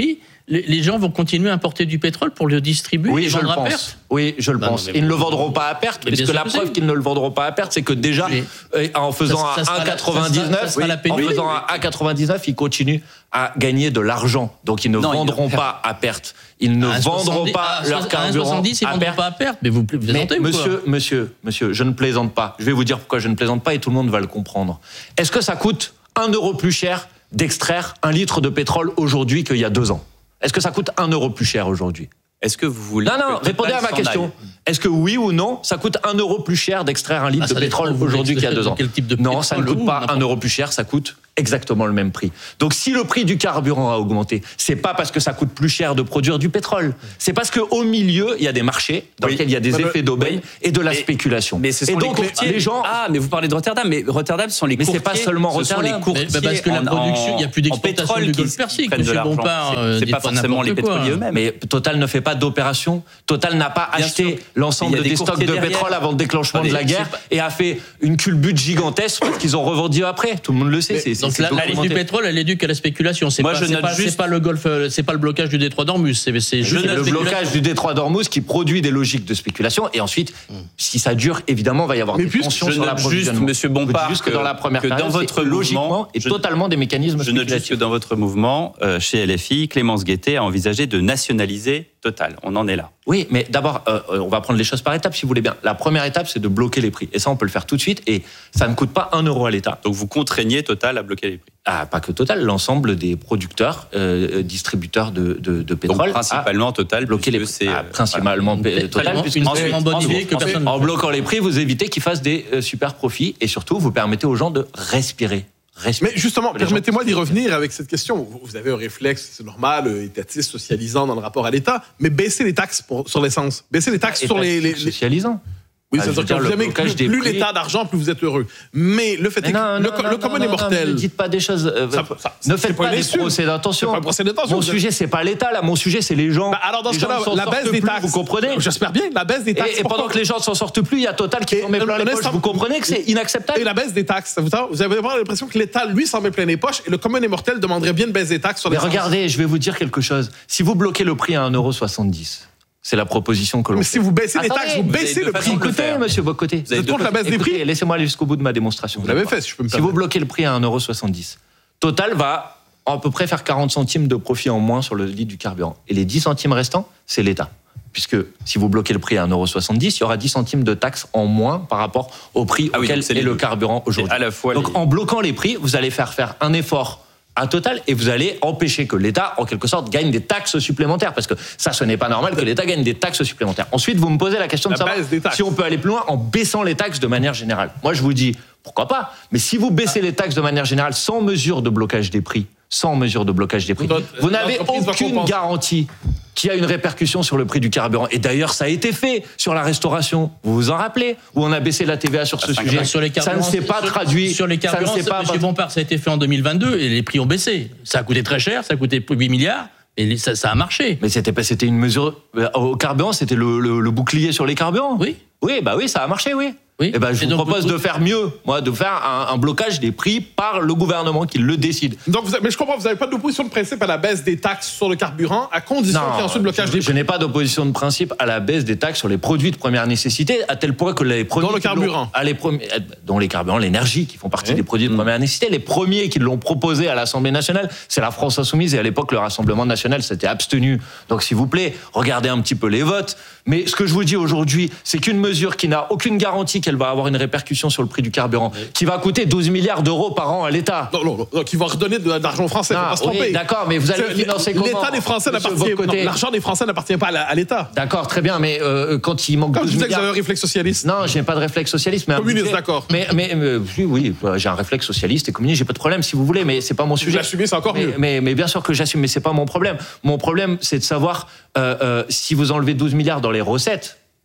les, les gens vont continuer à importer du pétrole pour le distribuer oui, et je le vendre pense. à perte. Oui, je le non, pense. Ils ne le vendront pas à perte, mais puisque la preuve qu'ils ne le vendront pas à perte, c'est que déjà, oui. euh, en faisant ça, ça un quatre-vingt-dix-neuf, oui, en faisant un un quatre-vingt-dix-neuf, ils continuent à gagner de l'argent. Donc ils ne non, vendront pas à perte. Ils ne vendront pas à leur carburant soixante-dix, ils à vendront perte. pas à perte. Mais vous plaisantez mais ou monsieur, quoi monsieur, monsieur, je ne plaisante pas. Je vais vous dire pourquoi je ne plaisante pas et tout le monde va le comprendre. Est-ce que ça coûte un euro plus cher d'extraire un litre de pétrole aujourd'hui qu'il y a deux ans? Est-ce que ça coûte un euro plus cher aujourd'hui? Est-ce que vous voulez... Non, non, répondez à ma question. Est-ce que oui ou non, ça coûte un euro plus cher d'extraire un litre ah, de pétrole aujourd'hui qu'il y a deux ans? Quel type de Non, ça ne coûte pas un euro plus cher, ça coûte exactement le même prix. Donc si le prix du carburant a augmenté, c'est pas parce que ça coûte plus cher de produire du pétrole. C'est parce qu'au milieu, il y a des marchés dans oui. lesquels il y a des mais effets d'aubaine oui. et de la mais, spéculation. Mais ce sont et donc les courtiers. Les gens... Ah, mais vous parlez de Rotterdam, mais Rotterdam ce sont les mais courtiers. Mais c'est pas seulement Rotterdam. Ce sont les courtiers. Mais parce que la production, il n'y a plus d'exportation du Golfe Persique. Monsieur Bompard, c'est pas forcément les pétroliers eux-mêmes. Mais Total ne fait pas d'opération. Total n'a pas acheté l'ensemble des stocks de pétrole avant le déclenchement de la guerre et a fait une culbute gigantesque parce qu'ils ont revendu après. Tout le monde le sait. Donc la hausse du pétrole, elle est due qu'à la spéculation. C'est pas, c'est pas, juste... c'est pas le Golfe, c'est pas le blocage du détroit d'Ormuz. C'est, c'est juste le blocage du détroit d'Ormuz qui produit des logiques de spéculation. Et ensuite, mmh. si ça dure, évidemment, il va y avoir mais des tensions sur l'approvisionnement. Juste, Monsieur Bompard, juste que, que dans la première que période, dans votre logiquement et je, totalement des mécanismes. Je note juste que dans votre mouvement, euh, chez L F I, Clémence Guettet a envisagé de nationaliser Total. On en est là. Oui, mais d'abord, euh, on va prendre les choses par étapes, si vous voulez bien. La première étape, c'est de bloquer les prix. Et ça, on peut le faire tout de suite. Et ça ne coûte pas un euro à l'État. Donc, vous contraignez Total à bloquer les prix. Ah, pas que Total, l'ensemble des producteurs, euh, distributeurs de, de, de pétrole. Donc, principalement Total, bloquer les prix. C'est ah, principalement voilà. Total, puisque une ensuite, bonne idée que personne. En bloquant les prix, vous évitez qu'ils fassent des euh, super profits et surtout, vous permettez aux gens de respirer. Respirer. Mais justement, permettez-moi d'y revenir avec cette question. Vous avez un réflexe, c'est normal, étatiste, socialisant dans le rapport à l'État, mais baisser les taxes pour, sur l'essence, baisser les taxes ah, sur les, les socialisant. Oui, c'est-à-dire que vous aimez plus, plus l'État d'argent, plus vous êtes heureux. Mais le fait mais est non, que non, le, non, le commun est mortel. Ne dites pas des choses. Euh, ça, ça, ne faites pas, pas des procès d'intention. Pas procès d'intention. Mon sujet, c'est pas l'État là. Mon sujet, c'est les gens. Bah alors dans ce cas-là, la baisse des taxes. Vous comprenez? J'espère bien. La baisse des taxes. Et, et pendant que les gens ne s'en sortent plus, il y a Total qui s'en met plein les poches. Vous comprenez que c'est inacceptable? Et la baisse des taxes. Vous avez vraiment l'impression que l'État, lui, s'en met plein les poches et le commun est mortel demanderait bien une baisse des taxes sur les. Mais regardez, je vais vous dire quelque chose. Si vous bloquez le prix à un euro soixante-dix. C'est la proposition que l'on Mais fait. si vous baissez les Attendez, taxes, vous baissez le prix. Écoutez, monsieur Bocoté. Vous êtes contre la baisse des prix? Laissez-moi aller jusqu'au bout de ma démonstration. Vous l'avez fait, si je peux me permettre. Si vous bloquez le prix à un euro soixante-dix, Total va à peu près faire quarante centimes de profit en moins sur le litre du carburant. Et les dix centimes restants, c'est l'État. Puisque si vous bloquez le prix à un euro soixante-dix, il y aura dix centimes de taxes en moins par rapport au prix ah auquel oui, est le carburant aujourd'hui. À la fois donc les... en bloquant les prix, vous allez faire faire un effort à Total et vous allez empêcher que l'État, en quelque sorte, gagne des taxes supplémentaires. Parce que ça, ce n'est pas normal que l'État gagne des taxes supplémentaires. Ensuite, vous me posez la question de savoir si on peut aller plus loin en baissant les taxes de manière générale. Moi, je vous dis, pourquoi pas? Mais si vous baissez les taxes de manière générale sans mesure de blocage des prix, sans mesure de blocage des prix, vous n'avez aucune garantie qu'il y a une répercussion sur le prix du carburant. Et d'ailleurs, ça a été fait sur la restauration. Vous vous en rappelez? Où on a baissé la T V A sur ce sujet. Sur les ça ne s'est pas sur, traduit. Sur les carburants, ça, pas monsieur Bompard, ça a été fait en deux mille vingt-deux et les prix ont baissé. Ça a coûté très cher, ça a coûté huit milliards. Et ça, ça a marché. Mais c'était, c'était une mesure... Au carburant, c'était le, le, le bouclier sur les carburants. Oui. Oui, bah oui, ça a marché, oui. Oui. Et ben, je et vous donc, propose vous... de faire mieux, moi, de faire un, un blocage des prix par le gouvernement qui le décide. Donc, vous avez, mais je comprends, vous n'avez pas d'opposition de principe à la baisse des taxes sur le carburant, à condition qu'il y ait ensuite blocage je, des prix. Je n'ai pas d'opposition de principe à la baisse des taxes sur les produits de première nécessité, à tel point que les premiers... Dans le carburant. À les premiers, dont les carburants, l'énergie, qui font partie oui. des produits de première nécessité. Les premiers qui l'ont proposé à l'Assemblée nationale, c'est la France Insoumise, et à l'époque, le Rassemblement national s'était abstenu. Donc, s'il vous plaît, regardez un petit peu les votes. Mais ce que je vous dis aujourd'hui, c'est qu'une mesure qui n'a aucune garantie qu'elle va avoir une répercussion sur le prix du carburant, oui. qui va coûter douze milliards d'euros par an à l'État. Non, non, non, qui va redonner de l'argent français, non, faut pas se tromper. Oui, d'accord, mais vous allez le financer comment? L'État des Français n'appartient pas. L'argent des Français n'appartient pas à l'État. D'accord, très bien, mais euh, quand il manque Comme douze je disais milliards... que vous avez un réflexe socialiste. Non, j'ai pas de réflexe socialiste, mais communiste, d'accord. Mais, mais, mais oui, oui, j'ai un réflexe socialiste et communiste, j'ai pas de problème si vous voulez, mais c'est pas mon sujet. Vous l'assumez, c'est encore mais, mieux. Mais, mais bien sûr que j'assume, mais c'est pas mon problème. Mon problème, c'est de savoir euh, euh, si vous enlevez douze milliards dans les recettes.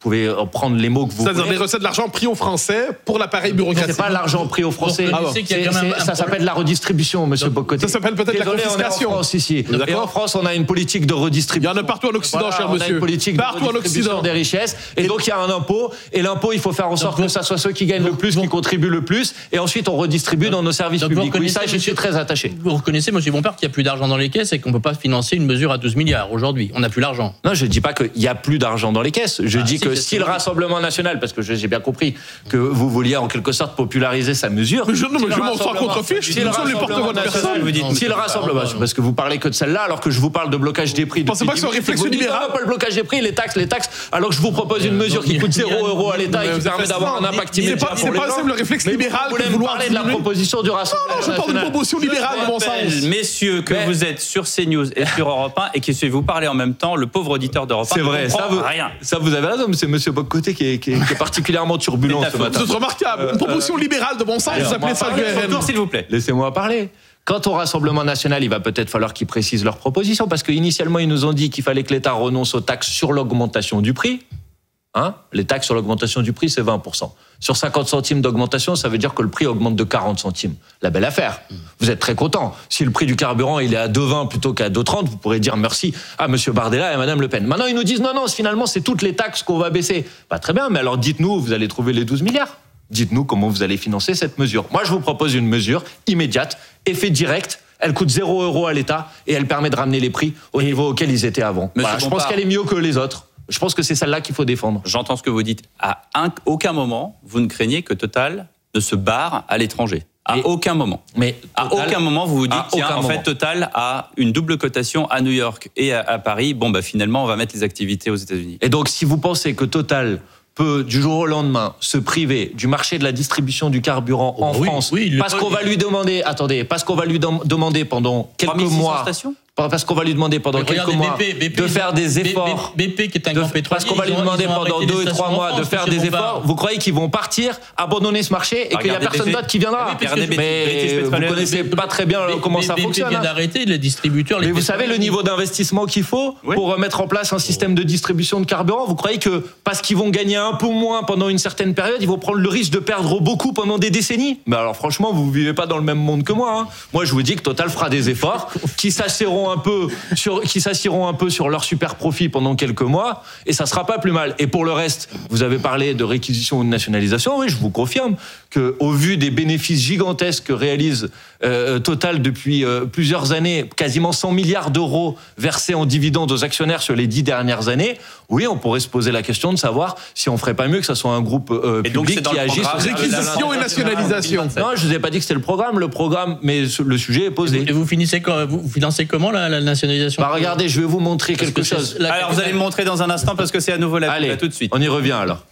pouvez prendre les mots que vous C'est-à-dire voulez. des recettes de l'argent pris aux Français pour l'appareil bureaucratique. C'est pas l'argent pris aux Français. Ah bon. C'est- c'est- ça s'appelle la redistribution, monsieur Bocoté. Ça s'appelle peut-être la Désolé, confiscation. on est en France ici. Et en France, on a une politique de redistribution. Il y en a partout en Occident, Voilà, cher on a monsieur. une politique Partout de en redistribution Occident. des richesses. Et donc, il y a un impôt. Et l'impôt, il faut faire en sorte que ça soit ceux qui gagnent le plus, qui contribuent le plus. Et ensuite, on redistribue dans nos services Donc, vous publics. Oui, reconnaissez, ça, je suis très attaché. Vous reconnaissez, monsieur Bompard, qu'il n'y a plus d'argent dans les caisses et qu'on ne peut pas financer une mesure à douze milliards aujourd'hui. On n'a plus l'argent. Non, je ne dis pas qu'il n'y a plus d'argent dans les caisses. Je Ah, dis si, que c'est si ce le que vous Rassemblement national, parce que j'ai bien compris que vous vouliez en quelque sorte populariser sa mesure. Mais je, non, mais Si je le m'en sors Rassemblement- contre-fiche. si Je le ne les porte-voix de Rassemblement personne. national, vous dites, si le Rassemblement, parce que vous parlez que de celle-là, alors que je vous parle de blocage des prix. Pensez depuis pas que c'est un dix minutes, réflexe vous dites, libéral. non, pas le blocage des prix, les taxes, les taxes, alors que je vous propose une mesure qui coûte zéro euro à l'État et qui permet d'avoir un impact C'est immédiat pas, pour c'est les pas gens. simple le réflexe Mais libéral vous de voulez me vouloir parler de la diminuer. proposition du Rassemblement Non, non, je parle d'une national. proposition libérale de bon rappelle, sens. messieurs, que Mais- vous êtes sur CNews et sur Europe un et que vous parlez en même temps, le pauvre auditeur d'Europe un C'est ne vrai, comprend ça vous, rien. ça vous avez raison, mais c'est monsieur Bocoté qui est, qui est, qui est particulièrement turbulent C'est ta ce faute. matin. C'est remarquable. Une proposition libérale de bon sens, vous appelez ça du R N. Retour, s'il vous plaît. Laissez-moi parler. Quant au Rassemblement national, il va peut-être falloir qu'ils précisent leurs propositions, parce qu'initialement, ils nous ont dit qu'il fallait que l'État renonce aux taxes sur l'augmentation du prix. Hein, les taxes sur l'augmentation du prix, c'est vingt pour cent. Sur cinquante centimes d'augmentation, ça veut dire que le prix augmente de quarante centimes. La belle affaire. Vous êtes très content. Si le prix du carburant il est à deux vingt plutôt qu'à deux trente, vous pourrez dire merci à monsieur Bardella et à madame Le Pen. Maintenant, ils nous disent non, non, finalement, c'est toutes les taxes qu'on va baisser. Bah, très bien, mais alors dites-nous, vous allez trouver les douze milliards. Dites-nous comment vous allez financer cette mesure. Moi, je vous propose une mesure immédiate, effet direct. Elle coûte zéro euro à l'État et elle permet de ramener les prix au niveau auquel ils étaient avant. Voilà, je pense Bompard. qu'elle est mieux que les autres. Je pense que c'est celle-là qu'il faut défendre. J'entends ce que vous dites. À un- aucun moment, vous ne craignez que Total ne se barre à l'étranger. À Mais- aucun moment. Mais À Total- aucun moment, vous vous dites, à tiens, aucun en fait, moment. Total a une double cotation à New York et à, à Paris. Bon, bah, finalement, on va mettre les activités aux États-Unis. Et donc, si vous pensez que Total peut, du jour au lendemain, se priver du marché de la distribution du carburant en oui, France, oui, il le parce peut, qu'on il- va lui demander, attendez, parce qu'on va lui dem- demander pendant quelques trois mille six cents mois, stations parce qu'on va lui demander pendant Mais quelques regardez, mois B P, B P, de faire des B P, efforts. B P qui est un de- grand pétrolier. parce qu'on va lui ils ont- demander ils ont pendant arrêté deux les et trois stations en mois de France, faire monsieur des Bompard. efforts. Vous croyez qu'ils vont partir, abandonner ce marché et qu'il n'y a Regardez personne B P. d'autre qui viendra? Ah oui, regardez B P, Mais British vous Petroleum. connaissez pas très bien B- comment ça B P fonctionne. vient hein. d'arrêter les distributeurs. les Mais vous savez le pétroliers. niveau d'investissement qu'il faut Oui. pour mettre en place un système de distribution de carburant? Vous croyez que parce qu'ils vont gagner un peu moins pendant une certaine période, ils vont prendre le risque de perdre beaucoup pendant des décennies? Mais alors franchement, vous vivez pas dans le même monde que moi. Hein. Moi, je vous dis que Total fera des efforts, qui s'assieront un peu sur, qui s'assieront un peu sur leur super profit pendant quelques mois, et ça sera pas plus mal. Et pour le reste, vous avez parlé de réquisition ou de nationalisation. Oui, je vous confirme que, au vu des bénéfices gigantesques que réalise euh, Total depuis euh, plusieurs années, quasiment cent milliards d'euros versés en dividendes aux actionnaires sur les dix dernières années, oui, on pourrait se poser la question de savoir si on ferait pas mieux que ça soit un groupe euh, Et donc, public c'est dans qui le agisse. programme. Réquisition et nationalisation. Non, je vous ai pas dit que c'était le programme. Le programme, mais le sujet est posé. Et vous finissez quand, vous financez comment la, la nationalisation? Bah regardez, je vais vous montrer Parce quelque que c'est- chose. la- Alors, vous allez me montrer dans un instant parce que c'est à nouveau la Allez, à tout de suite. on y revient alors.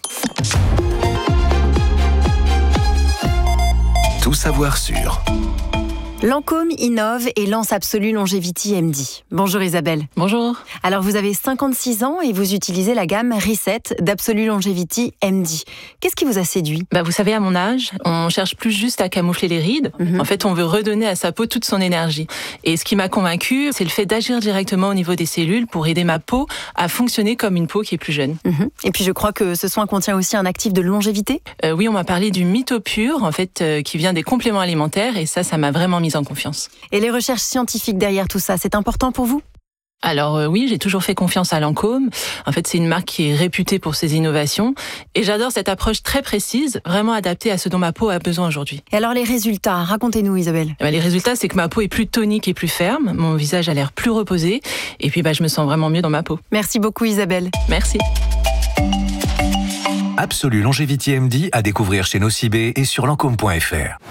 Tout savoir sur. Lancôme innove et lance Absolu Longevity M D. Bonjour Isabelle. Bonjour. Alors vous avez cinquante-six ans et vous utilisez la gamme Reset d'Absolue Longevity M D. Qu'est-ce qui vous a séduit? Bah, vous savez, à mon âge, on cherche plus juste à camoufler les rides. Mhm. En fait, on veut redonner à sa peau toute son énergie. Et ce qui m'a convaincue, c'est le fait d'agir directement au niveau des cellules pour aider ma peau à fonctionner comme une peau qui est plus jeune. Mhm. Et puis je crois que ce soin contient aussi un actif de longévité. Euh, oui, on m'a parlé du MitoPure, en fait, euh, qui vient des compléments alimentaires, et ça, ça m'a vraiment mise en confiance. Et les recherches scientifiques derrière tout ça, c'est important pour vous? Alors euh, oui, j'ai toujours fait confiance à Lancôme. En fait, c'est une marque qui est réputée pour ses innovations. Et j'adore cette approche très précise, vraiment adaptée à ce dont ma peau a besoin aujourd'hui. Et alors les résultats, racontez-nous Isabelle. Eh ben, les résultats, c'est que ma peau est plus tonique et plus ferme, mon visage a l'air plus reposé, et puis bah, je me sens vraiment mieux dans ma peau. Merci beaucoup Isabelle. Merci. Absolu Longevity M D à découvrir chez Nocibé et sur lancôme point f r.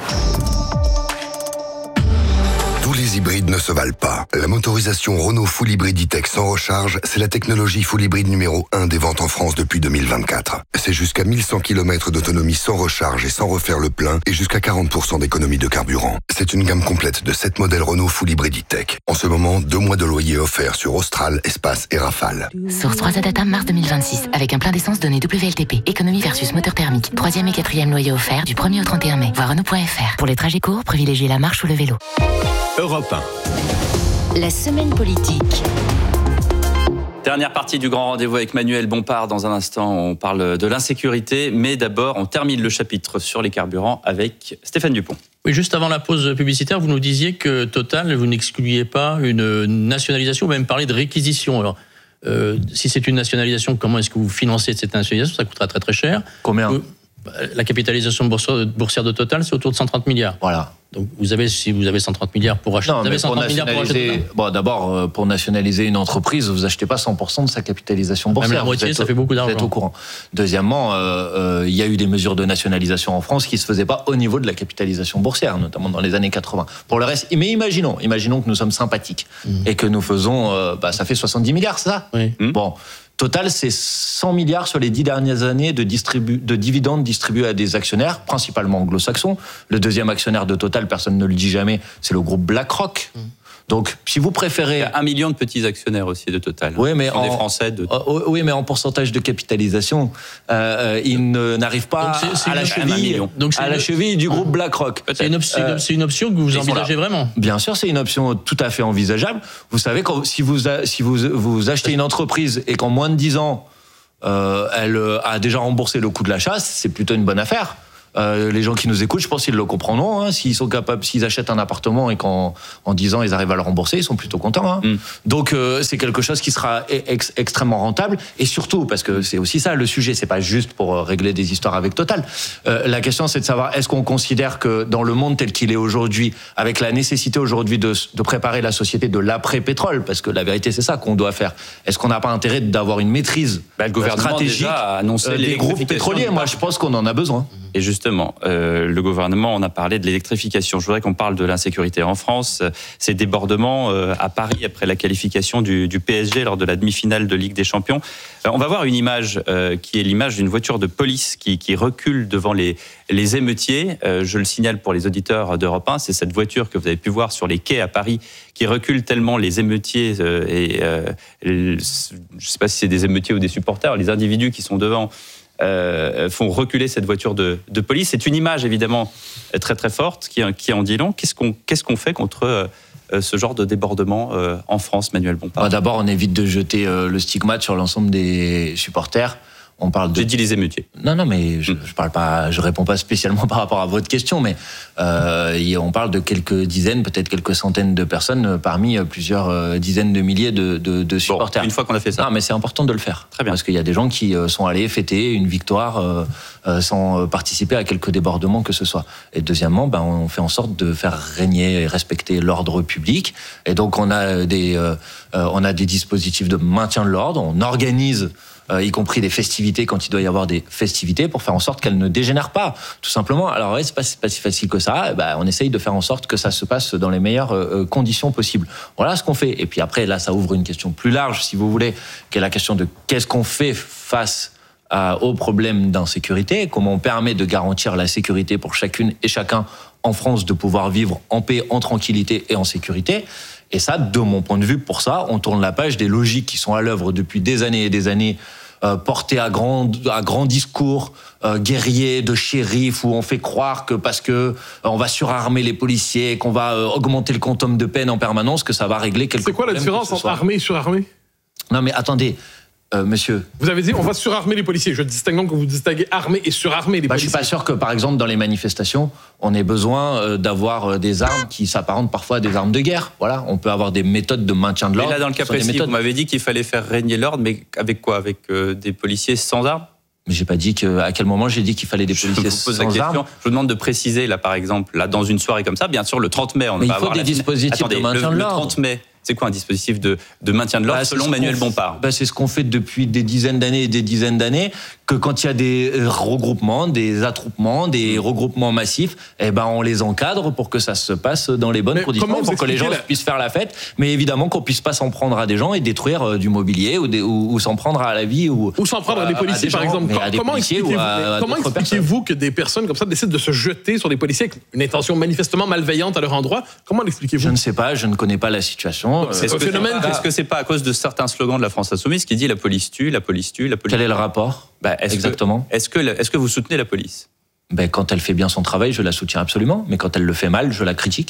Tous les hybrides ne se valent pas. La motorisation Renault Full Hybrid E-Tech sans recharge, c'est la technologie full hybride numéro un des ventes en France depuis deux mille vingt-quatre. C'est jusqu'à mille cent kilomètres d'autonomie sans recharge et sans refaire le plein et jusqu'à quarante pour cent d'économie de carburant. C'est une gamme complète de sept modèles Renault Full Hybrid E-Tech. En ce moment, deux mois de loyer offerts sur Austral, Espace et Rafale. Source trois A Data, mars deux mille vingt-six. Avec un plein d'essence donné W L T P. Économie versus moteur thermique. Troisième et quatrième loyer offert du premier au trente et un mai. Voir Renault point f r. Pour les trajets courts, privilégiez la marche ou le vélo. Europe un. La semaine politique. Dernière partie du grand rendez-vous avec Manuel Bompard. Dans un instant, on parle de l'insécurité. Mais d'abord, on termine le chapitre sur les carburants avec Stéphane Dupont. Oui, juste avant la pause publicitaire, vous nous disiez que Total, vous n'excluiez pas une nationalisation, ou même parler de réquisition. Alors, euh, si c'est une nationalisation, comment est-ce que vous financez cette nationalisation? Ça coûtera très très cher. Combien? euh, La capitalisation boursière de Total, c'est autour de cent trente milliards. Voilà. Donc vous avez, si vous avez cent trente milliards pour acheter, non, vous avez mais pour cent trente milliards pour acheter. Bon, d'abord, pour nationaliser une entreprise, vous achetez pas cent pour cent de sa capitalisation boursière. Même la moitié, êtes, ça fait beaucoup d'argent. Vous êtes au courant. Deuxièmement, il euh, euh, y a eu des mesures de nationalisation en France qui se faisaient pas au niveau de la capitalisation boursière, notamment dans les années quatre-vingts. Pour le reste, mais imaginons, imaginons que nous sommes sympathiques mmh. et que nous faisons, euh, bah, ça fait soixante-dix milliards, c'est ça? Oui. Mmh. Bon. Total, c'est cent milliards sur les dix dernières années de, distribu- de dividendes distribués à des actionnaires, principalement anglo-saxons. Le deuxième actionnaire de Total, personne ne le dit jamais, c'est le groupe BlackRock. Mmh. Donc, si vous préférez... Il y a un million de petits actionnaires aussi de Total. Oui, mais en... des Français. De... Oh, oui, mais en pourcentage de capitalisation, euh, ils ne, n'arrivent pas c'est, c'est à, la cheville, Donc c'est à une... la cheville du groupe BlackRock. C'est une, option, euh, c'est une option que vous envisagez vraiment? Bien sûr, c'est une option tout à fait envisageable. Vous savez, quand, si, vous, si vous, vous achetez une entreprise et qu'en moins de dix ans, euh, elle a déjà remboursé le coût de l'achat, c'est plutôt une bonne affaire. Euh, les gens qui nous écoutent, je pense qu'ils le comprendront. Hein, s'ils sont capables, s'ils achètent un appartement et qu'en en dix ans ils arrivent à le rembourser, ils sont plutôt contents. Hein. Mm. Donc euh, c'est quelque chose qui sera ex- extrêmement rentable. Et surtout, parce que c'est aussi ça le sujet, c'est pas juste pour régler des histoires avec Total. Euh, la question, c'est de savoir est-ce qu'on considère que dans le monde tel qu'il est aujourd'hui, avec la nécessité aujourd'hui de, de préparer la société de l'après-pétrole, parce que la vérité c'est ça qu'on doit faire. Est-ce qu'on n'a pas intérêt d'avoir une maîtrise bah, le gouvernement stratégique déjà a annoncé euh, des groupes pétroliers? Moi, je pense qu'on en a besoin. Et justement, euh, le gouvernement, on a parlé de l'électrification. Je voudrais qu'on parle de l'insécurité en France. Ces débordements euh, à Paris après la qualification du, du P S G lors de la demi-finale de Ligue des Champions. Euh, on va voir une image euh, qui est l'image d'une voiture de police qui, qui recule devant les, les émeutiers. Euh, je le signale pour les auditeurs d'Europe un, c'est cette voiture que vous avez pu voir sur les quais à Paris qui recule tellement les émeutiers euh, et euh, je ne sais pas si c'est des émeutiers ou des supporters, les individus qui sont devant. Euh, font reculer cette voiture de, de police. C'est une image évidemment très très forte qui, qui en dit long. Qu'est-ce qu'on, qu'est-ce qu'on fait contre euh, ce genre de débordement euh, en France, Manuel Bompard? bah D'abord, on évite de jeter euh, le stigmate sur l'ensemble des supporters. On parle de... J'ai dit les émeutiers. Non, non, mais je, je parle pas, je réponds pas spécialement par rapport à votre question, mais euh, on parle de quelques dizaines, peut-être quelques centaines de personnes parmi plusieurs dizaines de milliers de, de, de supporters. Bon, une fois qu'on a fait ça. Non, mais c'est important de le faire. Très bien. Parce qu'il y a des gens qui sont allés fêter une victoire euh, sans participer à quelques débordements que ce soit. Et deuxièmement, ben, on fait en sorte de faire régner et respecter l'ordre public. Et donc, on a des, euh, on a des dispositifs de maintien de l'ordre. On organise Euh, y compris des festivités quand il doit y avoir des festivités, pour faire en sorte qu'elles ne dégénèrent pas, tout simplement. Alors ouais, c'est pas, c'est pas si facile que ça. Bah, on essaye de faire en sorte que ça se passe dans les meilleures euh, conditions possibles. Voilà ce qu'on fait. Et puis après, là, ça ouvre une question plus large, si vous voulez, qui est la question de qu'est-ce qu'on fait face à, aux problèmes d'insécurité, comment on permet de garantir la sécurité pour chacune et chacun en France, de pouvoir vivre en paix, en tranquillité et en sécurité. Et ça, de mon point de vue, pour ça, on tourne la page des logiques qui sont à l'œuvre depuis des années et des années, euh, portées à grand, à grand discours euh, guerriers de shérif, où on fait croire que parce que euh, on va surarmer les policiers, qu'on va euh, augmenter le quantum de peine en permanence, que ça va régler quelques C'est quoi la problèmes. différence entre armée et surarmée? Non mais attendez. Euh, monsieur. Vous avez dit on va surarmer les policiers. Je distingue donc que vous distinguez armée et surarmer les bah, policiers. Je suis pas sûr que, par exemple, dans les manifestations, on ait besoin euh, d'avoir des armes qui s'apparentent parfois à des armes de guerre. Voilà, on peut avoir des méthodes de maintien de l'ordre. Mais là, dans le cas précis, vous m'avez dit qu'il fallait faire régner l'ordre, mais avec quoi? Avec euh, des policiers sans armes? Mais j'ai pas dit que. À quel moment j'ai dit qu'il fallait des policiers je vous pose sans la question. armes? Je vous demande de préciser là, par exemple, là, dans une soirée comme ça, bien sûr, le trente mai, on mais va il faut avoir des la... dispositifs Attendez, de maintien le, de l'ordre. Le trente mai. C'est quoi un dispositif de, de maintien de l'ordre bah, selon Manuel Bompard? bah, C'est ce qu'on fait depuis des dizaines d'années et des dizaines d'années, que quand il y a des regroupements, des attroupements, des regroupements massifs, eh ben on les encadre pour que ça se passe dans les bonnes mais conditions, pour que les gens la... puissent faire la fête, mais évidemment qu'on puisse pas s'en prendre à des gens et détruire euh, du mobilier ou, des, ou, ou s'en prendre à la vie ou, ou s'en prendre à, à des policiers, à des par gens, exemple. À comment expliquez-vous, à, comment expliquez-vous que des personnes comme ça décident de se jeter sur des policiers avec une intention manifestement malveillante à leur endroit? Comment l'expliquez-vous? Je ne sais pas, je ne connais pas la situation. C'est ce phénomène. Est-ce que c'est pas à cause de certains slogans de la France Insoumise qui dit la police tue, la police tue, la police... Quel est le rapport bah, est-ce exactement que, est-ce, que, est-ce que vous soutenez la police? ben, Quand elle fait bien son travail, je la soutiens absolument. Mais quand elle le fait mal, je la critique.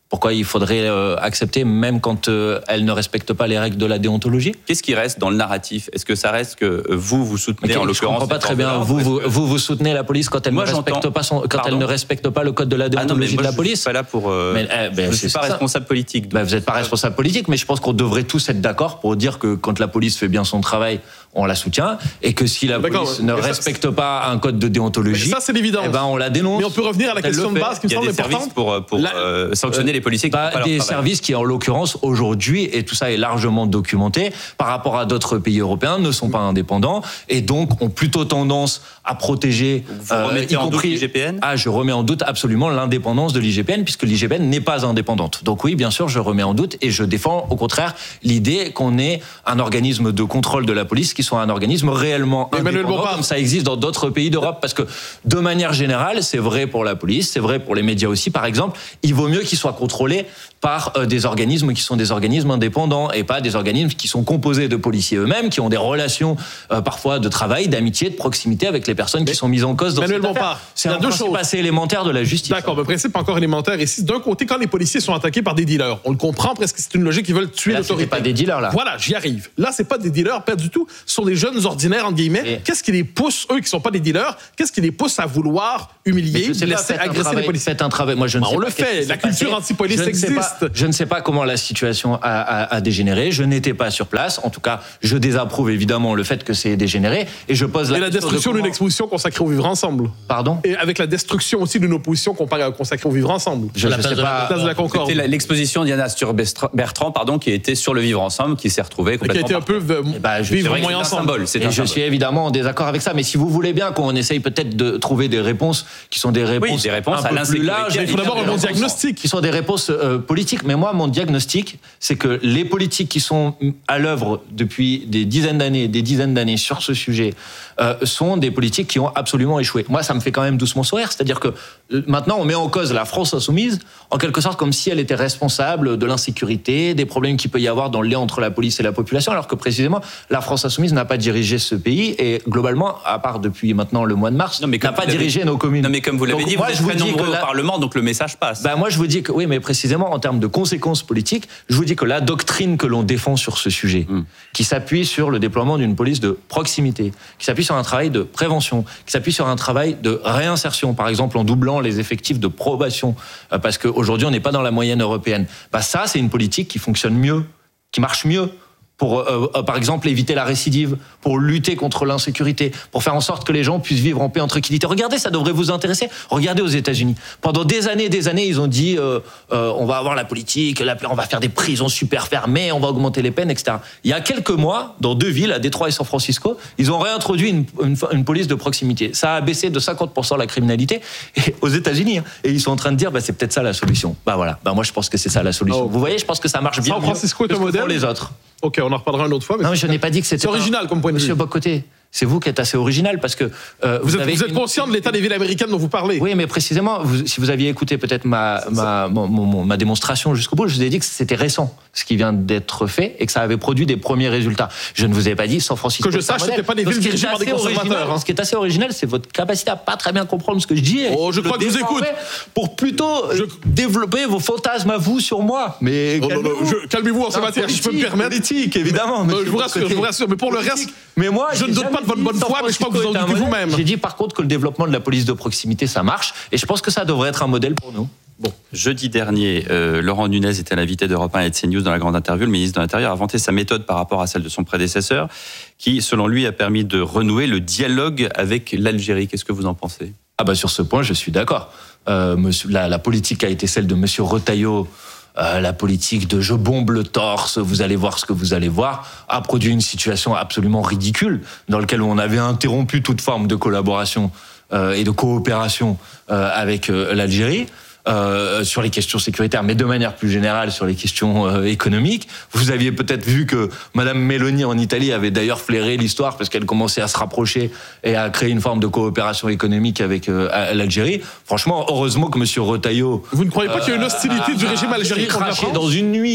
Pourquoi il faudrait euh, accepter, même quand euh, elle ne respecte pas les règles de la déontologie? Qu'est-ce qui reste dans le narratif? Est-ce que ça reste que vous, vous soutenez, en l'occurrence... Je ne comprends pas très bien. Vous, vous, vous, vous soutenez la police quand elle, Moi, ne, respecte pas son, quand elle ne respecte pas le code de la déontologie ah non, moi, de la police? Je ne suis pas là pour... Euh, mais, eh, ben, je ne suis pas responsable ça. politique. Ben, vous n'êtes pas responsable politique, mais je pense qu'on devrait tous être d'accord pour dire que quand la police fait bien son travail, on la soutient, et que si la police ne respecte ça, pas un code de déontologie, ça, c'est l'évidence. Eh ben, on la dénonce. Mais on peut revenir à la question de base qui me semble importante. Pour, pour la, euh, sanctionner euh, les policiers qui bah, font pas des leur travail. Services qui, en l'occurrence, aujourd'hui, et tout ça est largement documenté, par rapport à d'autres pays européens, ne sont pas indépendants, et donc ont plutôt tendance à protéger... Vous euh, remettez y en compris, doute l'I G P N? Ah, je remets en doute absolument l'indépendance de l'I G P N, puisque l'I G P N n'est pas indépendante. Donc oui, bien sûr, je remets en doute, et je défends, au contraire, l'idée qu'on ait un organisme de contrôle de la police qui soit un organisme réellement indépendant, comme ça existe dans d'autres pays d'Europe, parce que, de manière générale, c'est vrai pour la police, c'est vrai pour les médias aussi, par exemple, il vaut mieux qu'ils soient contrôlés par euh, des organismes qui sont des organismes indépendants et pas des organismes qui sont composés de policiers eux-mêmes, qui ont des relations euh, parfois de travail, d'amitié, de proximité avec les personnes qui sont mises en cause dans cette affaire. C'est un principe assez élémentaire de la justice. D'accord, le principe encore élémentaire. Et si d'un côté, quand les policiers sont attaqués par des dealers, on le comprend presque, c'est une logique, ils veulent tuer l'autorité. C'est pas des dealers là. Voilà, j'y arrive. Là, c'est pas des dealers, pas du tout. Ce sont des jeunes ordinaires entre guillemets. Et... Qu'est-ce qui les pousse, eux qui sont pas des dealers, qu'est-ce qui les pousse à vouloir humilier, laisser agresser les policiers? Faites un travail. Moi, je ne bah, sais on pas le fait. La culture anti-police existe. Je ne sais pas comment la situation a, a, a dégénéré. Je n'étais pas sur place. En tout cas, je désapprouve évidemment le fait que c'est dégénéré. Et je pose la et la destruction d'une exposition consacrée au vivre ensemble. Pardon? Et avec la destruction aussi d'une opposition consacrée au vivre ensemble. Je ne sais pas. Place de la Concorde. C'était l'exposition Diana Sturm-Bertrand, pardon, qui était sur le vivre ensemble, qui s'est retrouvée complètement. Et qui a été un peu eh ben, vivre moyen ensemble. C'est un symbole. Je suis évidemment en désaccord avec ça. Mais si vous voulez bien qu'on essaye peut-être de trouver des réponses qui sont des réponses, oui, des réponses un à peu plus larges. Il faut d'abord un bon diagnostic. Qui sont des réponses euh, politiques. Mais moi, mon diagnostic, c'est que les politiques qui sont à l'œuvre depuis des dizaines d'années, des dizaines d'années sur ce sujet, euh, sont des politiques qui ont absolument échoué. Moi, ça me fait quand même doucement sourire. C'est-à-dire que euh, maintenant, on met en cause la France insoumise, en quelque sorte comme si elle était responsable de l'insécurité, des problèmes qu'il peut y avoir dans le lien entre la police et la population, alors que précisément, la France insoumise n'a pas dirigé ce pays et globalement, à part depuis maintenant le mois de mars, n'a pas dirigé nos communes. Non, mais comme vous l'avez dit, moi, vous êtes très nombreux au Parlement, donc le message passe. Ben, moi, je vous dis que oui, mais précisément en termes de conséquences politiques, je vous dis que la doctrine que l'on défend sur ce sujet, mm. qui s'appuie sur le déploiement d'une police de proximité, qui s'appuie sur un travail de prévention, qui s'appuie sur un travail de réinsertion, par exemple en doublant les effectifs de probation, euh, parce qu'aujourd'hui on n'est pas dans la moyenne européenne. Ben, ça, c'est une politique qui fonctionne mieux, qui marche mieux, pour, euh, euh, par exemple, éviter la récidive, pour lutter contre l'insécurité, pour faire en sorte que les gens puissent vivre en paix, en tranquillité. Regardez, ça devrait vous intéresser. Regardez aux États-Unis. Pendant des années, des années, ils ont dit euh, euh, on va avoir la politique, la, on va faire des prisons super fermées, on va augmenter les peines, et cetera. Il y a quelques mois, dans deux villes, à Détroit et San Francisco, ils ont réintroduit une, une, une police de proximité. Ça a baissé de cinquante pour cent la criminalité et, aux États-Unis. Hein, et ils sont en train de dire bah, c'est peut-être ça la solution. Bah voilà. Bah, moi, je pense que c'est ça la solution. Oh. Vous voyez, je pense que ça marche bien. San Francisco est un modèle pour les autres. Ok, on en reparlera une autre fois. Mais non, mais je n'ai pas dit que c'était. C'est original un... comme point de vue. Monsieur Bocoté, c'est vous qui êtes assez original parce que euh, vous, vous, êtes, avez vous êtes une... conscient de l'état des villes américaines dont vous parlez. Oui, mais précisément, vous, si vous aviez écouté peut-être ma ma, ma, ma ma démonstration jusqu'au bout, je vous ai dit que c'était récent ce qui vient d'être fait et que ça avait produit des premiers résultats. Je ne vous ai pas dit San Francisco. Que je sache, c'était pas des villes dirigées par des conservateurs. Hein. Ce qui est assez original, c'est votre capacité à pas très bien comprendre ce que je dis. Oh, je crois que je vous écoute. Pour plutôt je... développer vos fantasmes à vous sur moi. Mais oh, calmez-vous, je... calmez-vous en ce matière, je peux me permettre. Politique, évidemment. Mais, je vous rassure, je vous rassure. Mais pour le reste, mais moi, je ne doute pas de votre bonne foi, mais je crois que vous en doutez vous-même. J'ai dit par contre que le développement de la police de proximité, ça marche, et je pense que ça devrait être un modèle pour nous. Bon, jeudi dernier, euh, Laurent Nunez était l'invité d'Europe un et de CNews dans la grande interview. Le ministre de l'Intérieur a vanté sa méthode par rapport à celle de son prédécesseur, qui, selon lui, a permis de renouer le dialogue avec l'Algérie. Qu'est-ce que vous en pensez ? Ah bah sur ce point, je suis d'accord. Euh, monsieur, la, la politique a été celle de Monsieur Retailleau. Euh, la politique de je bombe le torse, vous allez voir ce que vous allez voir, a produit une situation absolument ridicule dans laquelle on avait interrompu toute forme de collaboration euh, et de coopération euh, avec euh, l'Algérie. Euh, sur les questions sécuritaires, mais de manière plus générale sur les questions euh, économiques. Vous aviez peut-être vu que Madame Meloni en Italie avait d'ailleurs flairé l'histoire parce qu'elle commençait à se rapprocher et à créer une forme de coopération économique avec euh, l'Algérie. Franchement, heureusement que Monsieur Retailleau... Vous ne croyez pas euh, qu'il y a une hostilité a, du régime algérien contre la France ? Dans une nuit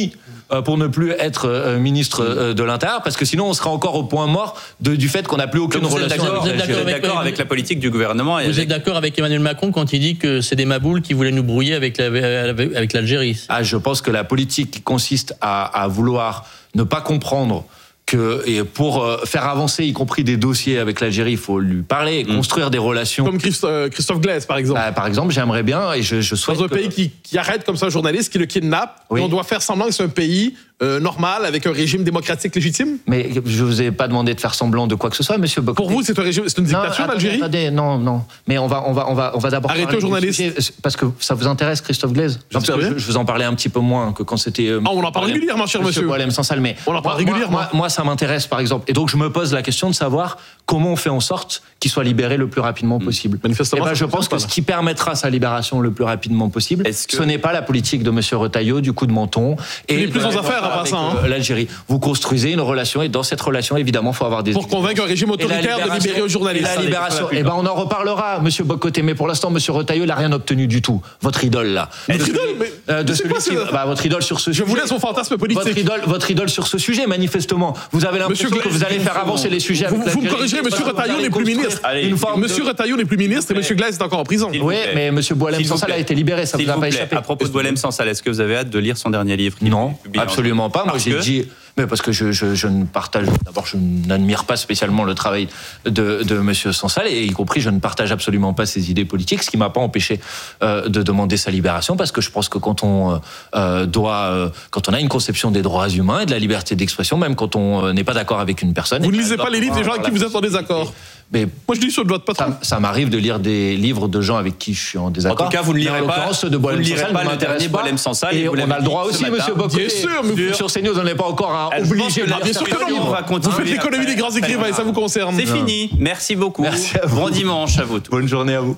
euh, pour ne plus être euh, ministre euh, de l'Intérieur, parce que sinon on serait encore au point mort de, du fait qu'on n'a plus aucune Donc, relation. Vous êtes d'accord avec, avec, avec la politique du gouvernement et Vous avec... êtes d'accord avec Emmanuel Macron quand il dit que c'est des maboules qui voulaient nous brouiller avec, la, avec l'Algérie? Ah, je pense que la politique qui consiste à, à vouloir ne pas comprendre que et pour faire avancer, y compris des dossiers avec l'Algérie, il faut lui parler et construire mmh. des relations. Comme Christophe, Christophe Glaise, par exemple. Bah, par exemple, j'aimerais bien et je, je souhaite. Dans un que... pays qui, qui arrête comme ça un journaliste, qui le kidnappe, oui. et on doit faire semblant que c'est un pays euh, normal avec un régime démocratique légitime. Mais je vous ai pas demandé de faire semblant de quoi que ce soit, Monsieur Bocoté. Pour vous, c'est un régime, c'est une dictature d'Algérie. Attendez, non, non. Mais on va, on va, on va, on va d'abord arrêter aux journalistes sujet, parce que ça vous intéresse, Christophe Glaise. Je, je, je vous en parlais un petit peu moins que quand c'était. Euh, ah, on en parle régulièrement, cher monsieur. Monsieur Boalem-Sansal, mais on en parle moi, régulièrement. Moi, moi, ça m'intéresse, par exemple. Et donc, je me pose la question de savoir comment on fait en sorte qu'il soit libéré le plus rapidement possible. Manifestement, et ben, je pense que ce qui permettra sa libération le plus rapidement possible, que... ce n'est pas la politique de Monsieur Retailleau, du coup de menton. Et les plus aux affaires à ça. Hein. L'Algérie. Vous construisez une relation et dans cette relation, évidemment, il faut avoir des. Pour convaincre un régime autoritaire de libérer aux journalistes. La libération. Et ben, on en reparlera, Monsieur Bocoté. Mais pour l'instant, Monsieur Retailleau, il n'a rien obtenu du tout. Votre idole là. Votre idole, mais euh, de celui qui... bah, votre idole sur ce je sujet. Je vous laisse mon fantasme politique. Votre idole, votre idole sur ce sujet, manifestement. Vous avez l'impression que vous allez faire avancer les sujets. Vous, avec vous me corrigerez, Monsieur Retailleau n'est plus ministre. Allez, une fois, Monsieur de... Retailleau n'est plus ministre et Monsieur Glaise est encore en prison. Oui, mais Monsieur Boalem-Sansal a été libéré, ça vous a pas échappé. À propos de Boalem-Sansal, est-ce que vous avez hâte de lire son dernier livre? Non, absolument pas. Moi, j'ai dit. Mais parce que je, je, je ne partage, d'abord, je n'admire pas spécialement le travail de, de Monsieur Sansal, et y compris, je ne partage absolument pas ses idées politiques, ce qui m'a pas empêché euh, de demander sa libération, parce que je pense que quand on euh, doit, euh, quand on a une conception des droits humains et de la liberté d'expression, même quand on euh, n'est pas d'accord avec une personne. Vous ne lisez pas les livres des gens avec qui vous êtes en désaccord. Mais moi, je dis sur votre patron. Ça, ça m'arrive de lire des livres de gens avec qui je suis en désaccord. En tout cas, vous ne lirez pas, de vous ne lirez pas le dernier Boalem-Sansal. Et, et on a le droit aussi, Monsieur Bocoté. Bien sûr, mais sur CNews, on n'est pas encore à obliger. Bien sûr que non. Vous faites l'économie des grands écrivains et ça vous concerne. C'est fini. Merci beaucoup. Merci à vous. Bon dimanche à vous. Bonne journée à vous.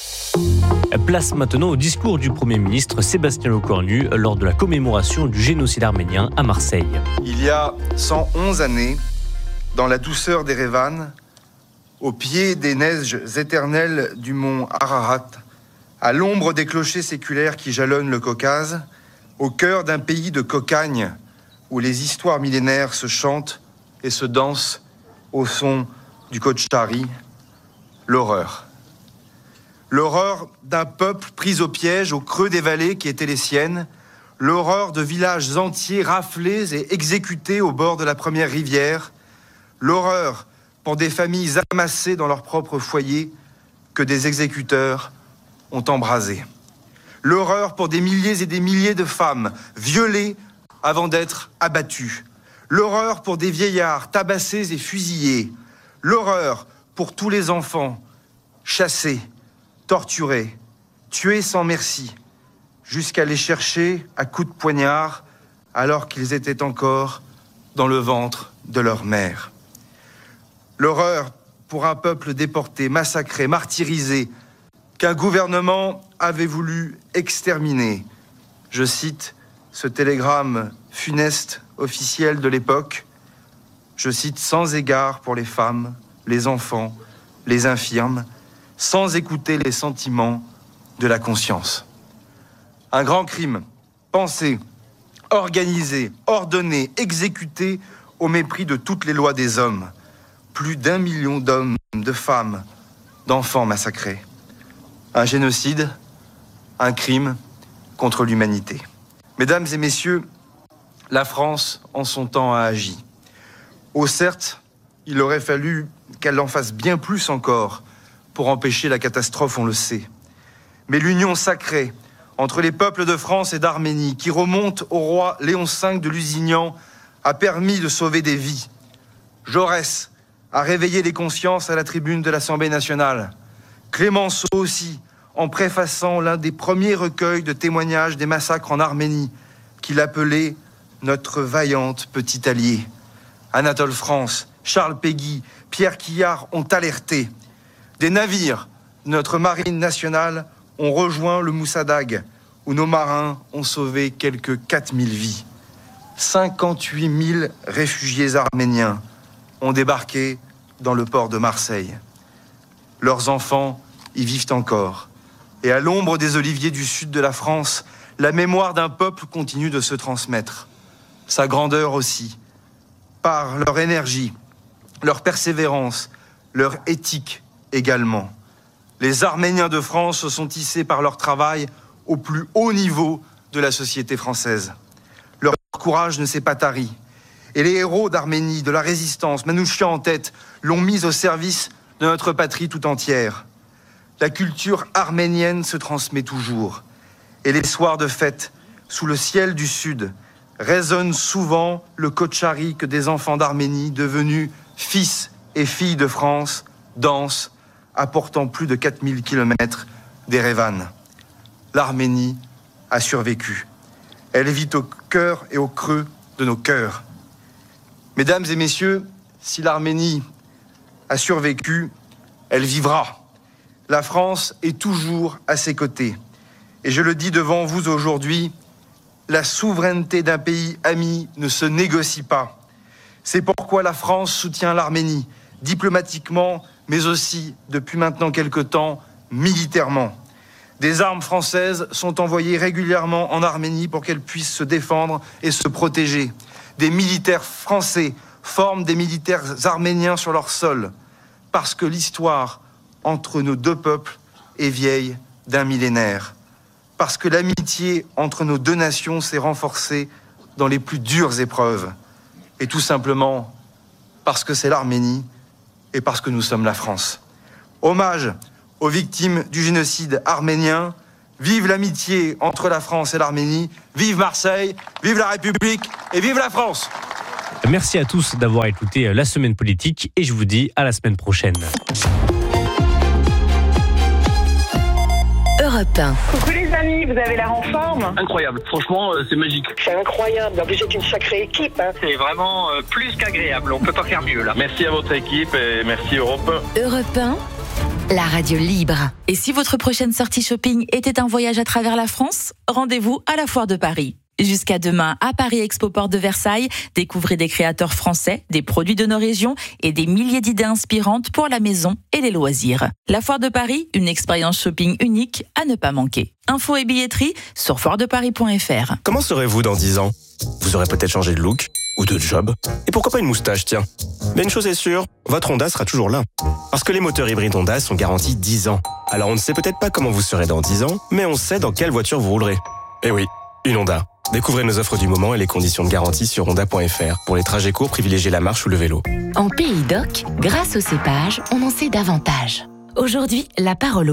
Place maintenant au discours du Premier ministre Sébastien Lecornu lors de la commémoration du génocide arménien à Marseille. Il y a cent onze années, dans la douceur d'Erevan, au pied des neiges éternelles du mont Ararat, à l'ombre des clochers séculaires qui jalonnent le Caucase, au cœur d'un pays de cocagne où les histoires millénaires se chantent et se dansent au son du Kochari, l'horreur. L'horreur d'un peuple pris au piège au creux des vallées qui étaient les siennes, l'horreur de villages entiers raflés et exécutés au bord de la première rivière, l'horreur pour des familles amassées dans leur propre foyer que des exécuteurs ont embrasé. L'horreur pour des milliers et des milliers de femmes violées avant d'être abattues. L'horreur pour des vieillards tabassés et fusillés. L'horreur pour tous les enfants chassés, torturés, tués sans merci, jusqu'à les chercher à coups de poignard alors qu'ils étaient encore dans le ventre de leur mère. L'horreur pour un peuple déporté, massacré, martyrisé, qu'un gouvernement avait voulu exterminer. Je cite ce télégramme funeste officiel de l'époque. Je cite: sans égard pour les femmes, les enfants, les infirmes, sans écouter les sentiments de la conscience. Un grand crime, pensé, organisé, ordonné, exécuté au mépris de toutes les lois des hommes. Plus d'un million d'hommes, de femmes, d'enfants massacrés. Un génocide, un crime contre l'humanité. Mesdames et messieurs, la France, en son temps, a agi. Oh, certes, il aurait fallu qu'elle en fasse bien plus encore pour empêcher la catastrophe, on le sait. Mais l'union sacrée entre les peuples de France et d'Arménie, qui remonte au roi Léon cinq de Lusignan, a permis de sauver des vies. Jaurès a réveillé les consciences à la tribune de l'Assemblée nationale. Clémenceau aussi, en préfaçant l'un des premiers recueils de témoignages des massacres en Arménie, qu'il appelait « notre vaillante petite alliée ». Anatole France, Charles Péguy, Pierre Quillard ont alerté. Des navires de notre marine nationale ont rejoint le Moussadag, où nos marins ont sauvé quelques quatre mille vies. cinquante-huit mille réfugiés arméniens ont débarqué dans le port de Marseille. Leurs enfants y vivent encore. Et à l'ombre des oliviers du sud de la France, la mémoire d'un peuple continue de se transmettre. sa grandeur aussi, par leur énergie, leur persévérance, leur éthique également. Les Arméniens de France se sont hissés par leur travail au plus haut niveau de la société française. Leur courage ne s'est pas tari. Et les héros d'Arménie, de la résistance, Manouchian en tête, l'ont mis au service de notre patrie tout entière. La culture arménienne se transmet toujours. Et les soirs de fête, sous le ciel du Sud, résonne souvent le kotchari que des enfants d'Arménie, devenus fils et filles de France, dansent, apportant plus de quatre mille kilomètres d'Erevan. L'Arménie a survécu. Elle vit au cœur et au creux de nos cœurs. Mesdames et messieurs, si l'Arménie a survécu, elle vivra. La France est toujours à ses côtés. Et je le dis devant vous aujourd'hui, la souveraineté d'un pays ami ne se négocie pas. C'est pourquoi la France soutient l'Arménie, diplomatiquement, mais aussi, depuis maintenant quelque temps, militairement. Des armes françaises sont envoyées régulièrement en Arménie pour qu'elle puisse se défendre et se protéger. Des militaires français forment des militaires arméniens sur leur sol, parce que l'histoire entre nos deux peuples est vieille d'un millénaire. Parce que l'amitié entre nos deux nations s'est renforcée dans les plus dures épreuves. Et tout simplement parce que c'est l'Arménie et parce que nous sommes la France. Hommage aux victimes du génocide arménien. Vive l'amitié entre la France et l'Arménie. Vive Marseille, vive la République et vive la France. Merci à tous d'avoir écouté La Semaine Politique et je vous dis à la semaine prochaine. Europe un. Coucou les amis, vous avez l'air en forme. Incroyable, franchement euh, c'est magique. C'est incroyable, en plus c'est une sacrée équipe. Hein. C'est vraiment euh, plus qu'agréable, on peut pas faire mieux là. Merci à votre équipe et merci Europe un. Europe un, la radio libre. Et si votre prochaine sortie shopping était un voyage à travers la France, rendez-vous à la Foire de Paris. Jusqu'à demain, à Paris Expo Porte de Versailles, découvrez des créateurs français, des produits de nos régions et des milliers d'idées inspirantes pour la maison et les loisirs. La Foire de Paris, une expérience shopping unique à ne pas manquer. Infos et billetterie sur foire de paris point f r. Comment serez-vous dans dix ans ? Vous aurez peut-être changé de look ou de job. Et pourquoi pas une moustache, tiens ? Mais une chose est sûre, votre Honda sera toujours là. Parce que les moteurs hybrides Honda sont garantis dix ans. Alors on ne sait peut-être pas comment vous serez dans dix ans, mais on sait dans quelle voiture vous roulerez. Eh oui, une Honda. Découvrez nos offres du moment et les conditions de garantie sur honda point f r. Pour les trajets courts, privilégiez la marche ou le vélo. En Pays d'Oc, grâce au cépage, on en sait davantage. Aujourd'hui, la parole au